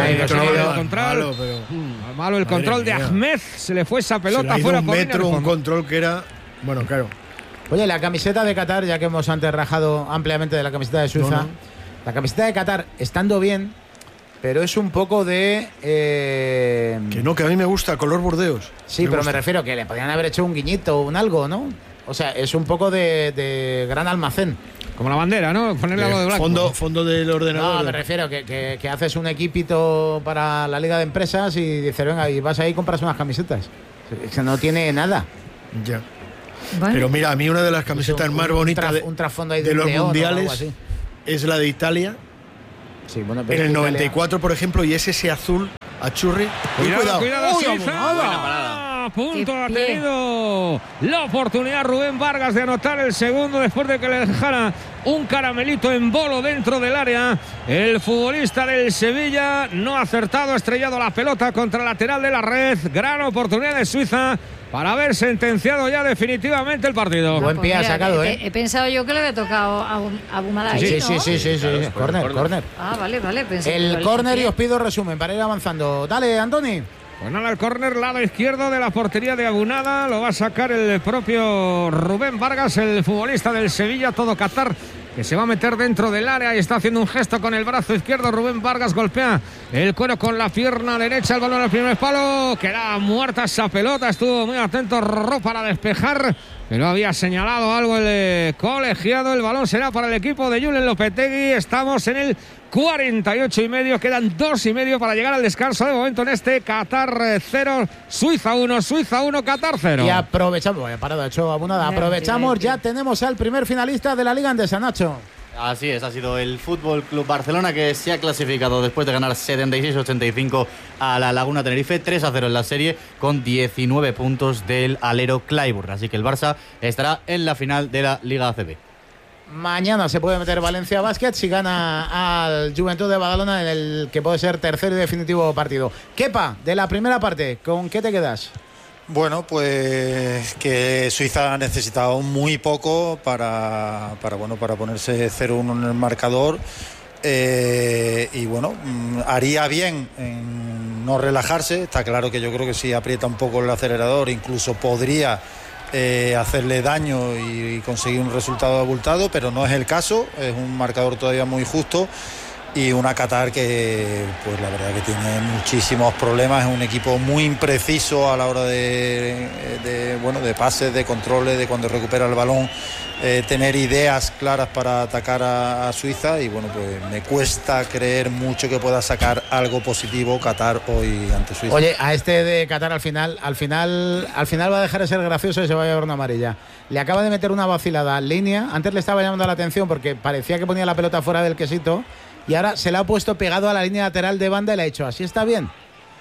Malo el control de Ahmed, se le fue esa pelota fuera por un control que era, bueno, claro. Oye, la camiseta de Qatar, ya que hemos antes rajado ampliamente de la camiseta de Suiza, la camiseta de Qatar, estando bien, pero es un poco de... Que no, que a mí me gusta, color burdeos. Sí, pero me refiero que le podrían haber hecho un guiñito o un algo, ¿no? O sea, es un poco de gran almacén. Como la bandera, ¿no? Ponerle algo de blanco. Fondo del ordenador. No, me refiero que haces un equipito para la liga de empresas y dices, venga, y vas ahí y compras unas camisetas. Es que no tiene nada. Ya. Vale. Pero mira, a mí una de las camisetas más bonitas de los mundiales es la de Italia. Sí, bueno, en el 94, por ejemplo, y es ese azul a churri. Cuidado, Suiza. Buena parada. A punto ha tenido la oportunidad Rubén Vargas de anotar el segundo después de que le dejara un caramelito en bolo dentro del área. El futbolista del Sevilla no ha acertado, ha estrellado la pelota contra el lateral de la red. Gran oportunidad de Suiza para haber sentenciado ya definitivamente el partido. Buen pie ha sacado, ¿eh? He pensado yo que le había tocado a Bumala. Sí. Claro, Córner. Ah, vale. El córner, y os pido resumen para ir avanzando. Dale, Antoni. Pues nada, el córner, lado izquierdo de la portería de Abunada. Lo va a sacar el propio Rubén Vargas, el futbolista del Sevilla. Todo Qatar que se va a meter dentro del área y está haciendo un gesto con el brazo izquierdo. Rubén Vargas golpea el cuero con la pierna derecha. El balón al primer palo. Queda muerta esa pelota. Estuvo muy atento Rorró para despejar, pero había señalado algo el colegiado. El balón será para el equipo de Julen Lopetegui. Estamos en el 48,5. Quedan 2,5 para llegar al descanso. De momento en este Qatar 0, Suiza 1, Qatar 0. Y aprovechamos, parado hecho Abunada. Aprovechamos, ya tenemos al primer finalista de la Liga Andesa, Nacho. Así es, ha sido el Fútbol Club Barcelona, que se ha clasificado después de ganar 76-85 a la Laguna Tenerife, 3-0 en la serie, con 19 puntos del alero Clayburn. Así que el Barça estará en la final de la Liga ACB. Mañana se puede meter Valencia Basket si gana al Juventud de Badalona en el que puede ser tercer y definitivo partido. Kepa, de la primera parte, ¿con qué te quedas? Bueno, pues que Suiza ha necesitado muy poco para ponerse 0-1 en el marcador. Y bueno, haría bien en no relajarse. Está claro que yo creo que si aprieta un poco el acelerador incluso podría hacerle daño y conseguir un resultado abultado, pero no es el caso. Es un marcador todavía muy justo y una Qatar que pues la verdad que tiene muchísimos problemas. Es un equipo muy impreciso a la hora de pases, de controles, de cuando recupera el balón, tener ideas claras para atacar a Suiza. Y bueno, pues me cuesta creer mucho que pueda sacar algo positivo Qatar hoy ante Suiza. Oye, a este de Qatar al final va a dejar de ser gracioso y se va a llevar una amarilla. Le acaba de meter una vacilada en línea. Antes le estaba llamando la atención porque parecía que ponía la pelota fuera del quesito y ahora se la ha puesto pegado a la línea lateral de banda y le ha dicho, así está bien.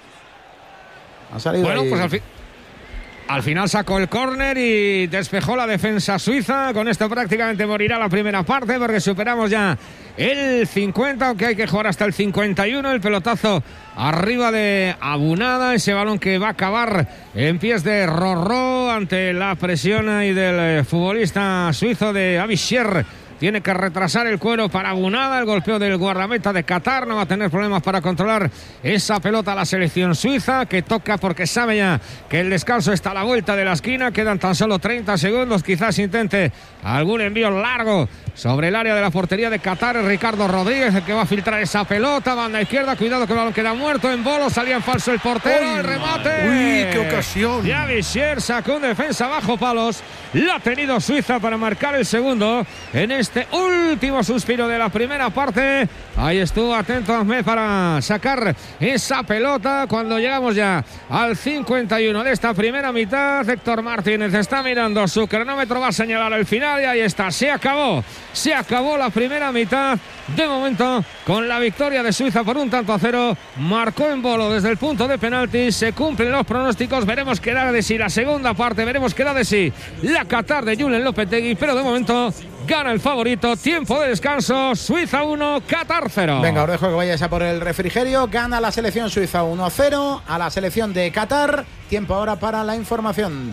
Ha salido bueno, ahí. Pues al final sacó el córner y despejó la defensa suiza. Con esto prácticamente morirá la primera parte porque superamos ya el 50, aunque hay que jugar hasta el 51. El pelotazo arriba de Abunada, ese balón que va a acabar en pies de Rorró ante la presión ahí del futbolista suizo de Avishier. Tiene que retrasar el cuero para Abunada. El golpeo del guardameta de Qatar. No va a tener problemas para controlar esa pelota a la selección suiza, que toca porque sabe ya que el descanso está a la vuelta de la esquina. Quedan tan solo 30 segundos. Quizás intente algún envío largo sobre el área de la portería de Qatar. Ricardo Rodríguez, el que va a filtrar esa pelota. Banda izquierda. Cuidado que el balón queda muerto en bolo. Salía en falso el portero. El remate. ¡Uy, qué ocasión! Ya Avishier sacó un defensa bajo palos. Lo ha tenido Suiza para marcar el segundo en este este último suspiro de la primera parte. Ahí estuvo atento Ahmed para sacar esa pelota. Cuando llegamos ya al 51 de esta primera mitad, Héctor Martínez está mirando su cronómetro, va a señalar el final y ahí está, se acabó la primera mitad. De momento, con la victoria de Suiza por 1-0, marcó en Bolo desde el punto de penalti, se cumplen los pronósticos, veremos qué da de sí la segunda parte, veremos qué da de sí la Qatar de Julen Lopetegui, pero de momento gana el favorito. Tiempo de descanso, Suiza 1, Qatar 0. Venga, os dejo que vayáis a por el refrigerio. Gana la selección suiza 1-0 a la selección de Qatar. Tiempo ahora para la información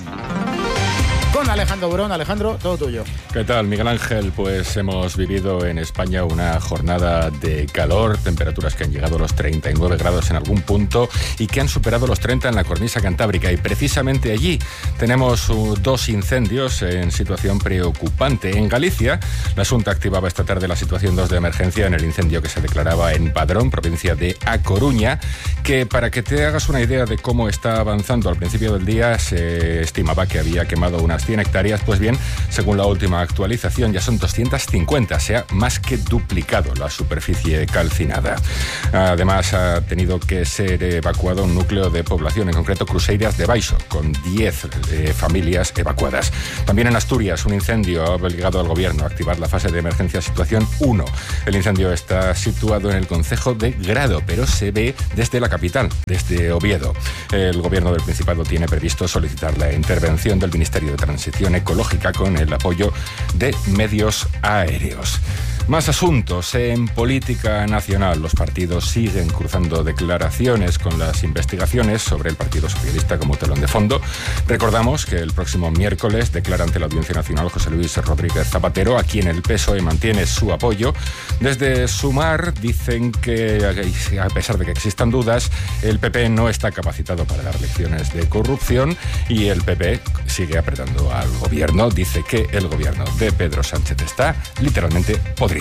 con Alejandro Burón. Alejandro, todo tuyo. ¿Qué tal, Miguel Ángel? Pues hemos vivido en España una jornada de calor, temperaturas que han llegado a los 39 grados en algún punto y que han superado los 30 en la cornisa cantábrica. Y precisamente allí tenemos 2 incendios en situación preocupante. En Galicia, la Xunta activaba esta tarde la situación 2 de emergencia en el incendio que se declaraba en Padrón, provincia de A Coruña, que para que te hagas una idea de cómo está avanzando, al principio del día se estimaba que había quemado unas 100 hectáreas, pues bien, según la última actualización ya son 250, se ha más que duplicado la superficie calcinada. Además ha tenido que ser evacuado un núcleo de población, en concreto Cruceiras de Baixo, con 10 familias evacuadas. También en Asturias un incendio ha obligado al gobierno a activar la fase de emergencia situación 1. El incendio está situado en el concejo de Grado, pero se ve desde la capital, desde Oviedo. El gobierno del Principado tiene previsto solicitar la intervención del Ministerio de Transición Ecológica con el apoyo de medios aéreos. Más asuntos en política nacional. Los partidos siguen cruzando declaraciones con las investigaciones sobre el Partido Socialista como telón de fondo. Recordamos que el próximo miércoles declara ante la Audiencia Nacional José Luis Rodríguez Zapatero, a quien el PSOE mantiene su apoyo. Desde Sumar dicen que, a pesar de que existan dudas, el PP no está capacitado para dar lecciones de corrupción y el PP sigue apretando al gobierno. Dice que el gobierno de Pedro Sánchez está literalmente podrido.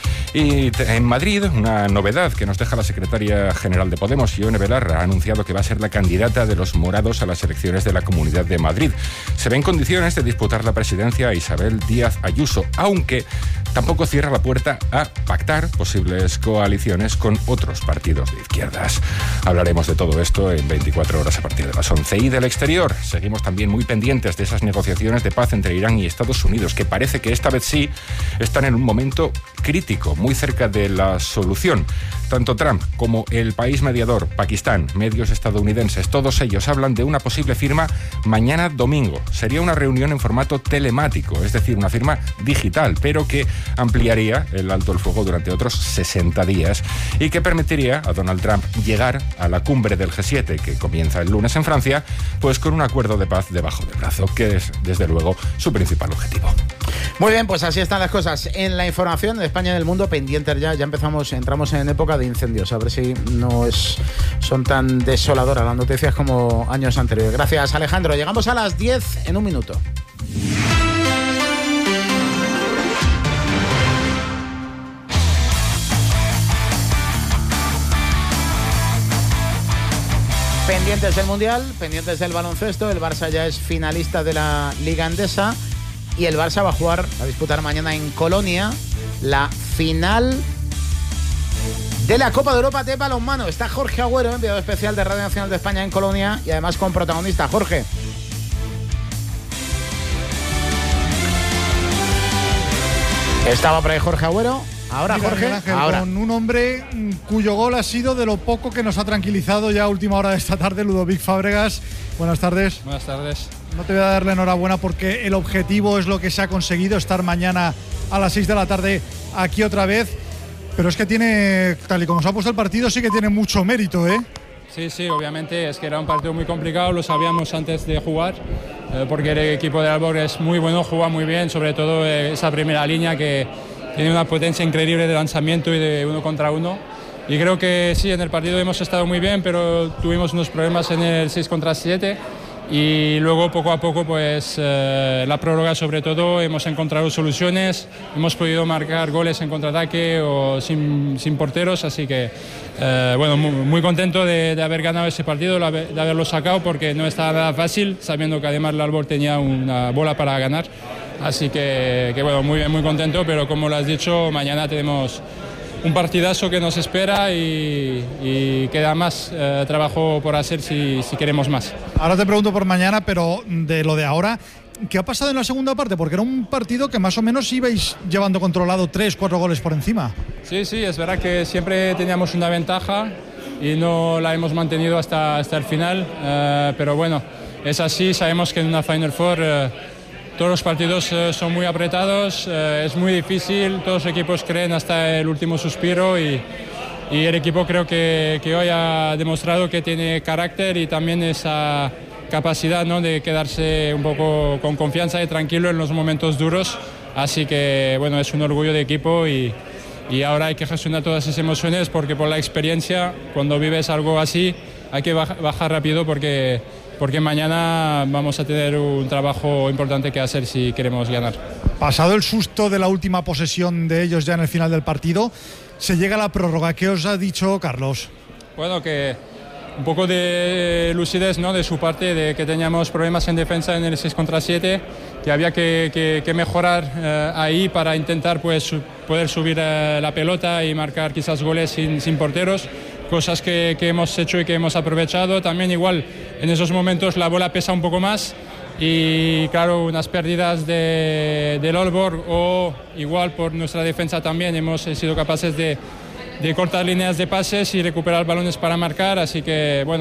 Y en Madrid, una novedad que nos deja la secretaria general de Podemos, Ione Belarra, ha anunciado que va a ser la candidata de los morados a las elecciones de la Comunidad de Madrid. Se ve en condiciones de disputar la presidencia a Isabel Díaz Ayuso, aunque tampoco cierra la puerta a pactar posibles coaliciones con otros partidos de izquierdas. Hablaremos de todo esto en 24 horas a partir de las 11. Y del exterior, seguimos también muy pendientes de esas negociaciones de paz entre Irán y Estados Unidos, que parece que esta vez sí están en un momento crítico, muy cerca de la solución. Tanto Trump como el país mediador, Pakistán, medios estadounidenses, todos ellos hablan de una posible firma mañana domingo. Sería una reunión en formato telemático, es decir, una firma digital, pero que ampliaría el alto el fuego durante otros 60 días y que permitiría a Donald Trump llegar a la cumbre del G7, que comienza el lunes en Francia, pues con un acuerdo de paz debajo del brazo, que es, desde luego, su principal objetivo. Muy bien, pues así están las cosas en la información de España y del mundo. Pendientes ya entramos en época de incendios, a ver si no son tan desoladoras las noticias como años anteriores. Gracias, Alejandro. Llegamos a las 10 en un minuto. Pendientes del Mundial, pendientes del baloncesto. El Barça ya es finalista de la Liga Endesa y el Barça va a disputar mañana en Colonia la final de la Copa de Europa de balonmano. Está Jorge Agüero, enviado especial de Radio Nacional de España en Colonia y además con protagonista. Jorge. Estaba por ahí Jorge Agüero. Ahora, mira, Jorge, Ángel, ahora. Con un hombre cuyo gol ha sido de lo poco que nos ha tranquilizado ya a última hora de esta tarde, Ludovic Fábregas. Buenas tardes. Buenas tardes. No te voy a dar la enhorabuena porque el objetivo es lo que se ha conseguido, estar mañana a las 6 de la tarde aquí otra vez. Pero es que tiene, tal y como se ha puesto el partido, sí que tiene mucho mérito, ¿eh? Sí, obviamente, es que era un partido muy complicado, lo sabíamos antes de jugar, porque el equipo de Aalborg es muy bueno, juega muy bien, sobre todo esa primera línea que tiene una potencia increíble de lanzamiento y de 1 contra 1. Y creo que sí, en el partido hemos estado muy bien, pero tuvimos unos problemas en el 6 contra 7. Y luego poco a poco, pues la prórroga sobre todo, hemos encontrado soluciones, hemos podido marcar goles en contraataque o sin porteros, así que bueno, muy contento de haber ganado ese partido, de haberlo sacado, porque no estaba nada fácil, sabiendo que además el Aalborg tenía una bola para ganar. Así que bueno, muy bien, muy contento, pero como lo has dicho, mañana tenemos un partidazo que nos espera y queda más trabajo por hacer si queremos más. Ahora te pregunto por mañana, pero de lo de ahora, ¿qué ha pasado en la segunda parte? Porque era un partido que más o menos ibais llevando controlado 3-4 goles por encima. Sí, es verdad que siempre teníamos una ventaja y no la hemos mantenido hasta el final, pero bueno, es así, sabemos que en una Final Four todos los partidos son muy apretados, es muy difícil, todos los equipos creen hasta el último suspiro y el equipo creo que hoy ha demostrado que tiene carácter y también esa capacidad, ¿no?, de quedarse un poco con confianza y tranquilo en los momentos duros, así que bueno, es un orgullo de equipo y ahora hay que gestionar todas esas emociones porque por la experiencia, cuando vives algo así, hay que bajar rápido porque mañana vamos a tener un trabajo importante que hacer si queremos ganar. Pasado el susto de la última posesión de ellos ya en el final del partido, se llega a la prórroga. ¿Qué os ha dicho Carlos? Bueno, que un poco de lucidez, ¿no?, de su parte, de que teníamos problemas en defensa en el 6 contra 7, que había que mejorar ahí para intentar pues poder subir la pelota y marcar quizás goles sin porteros, cosas que hemos hecho y que hemos aprovechado. También igual en esos momentos la bola pesa un poco más y claro, unas pérdidas del Aalborg o igual por nuestra defensa también hemos sido capaces de cortar líneas de pases y recuperar balones para marcar, así que bueno,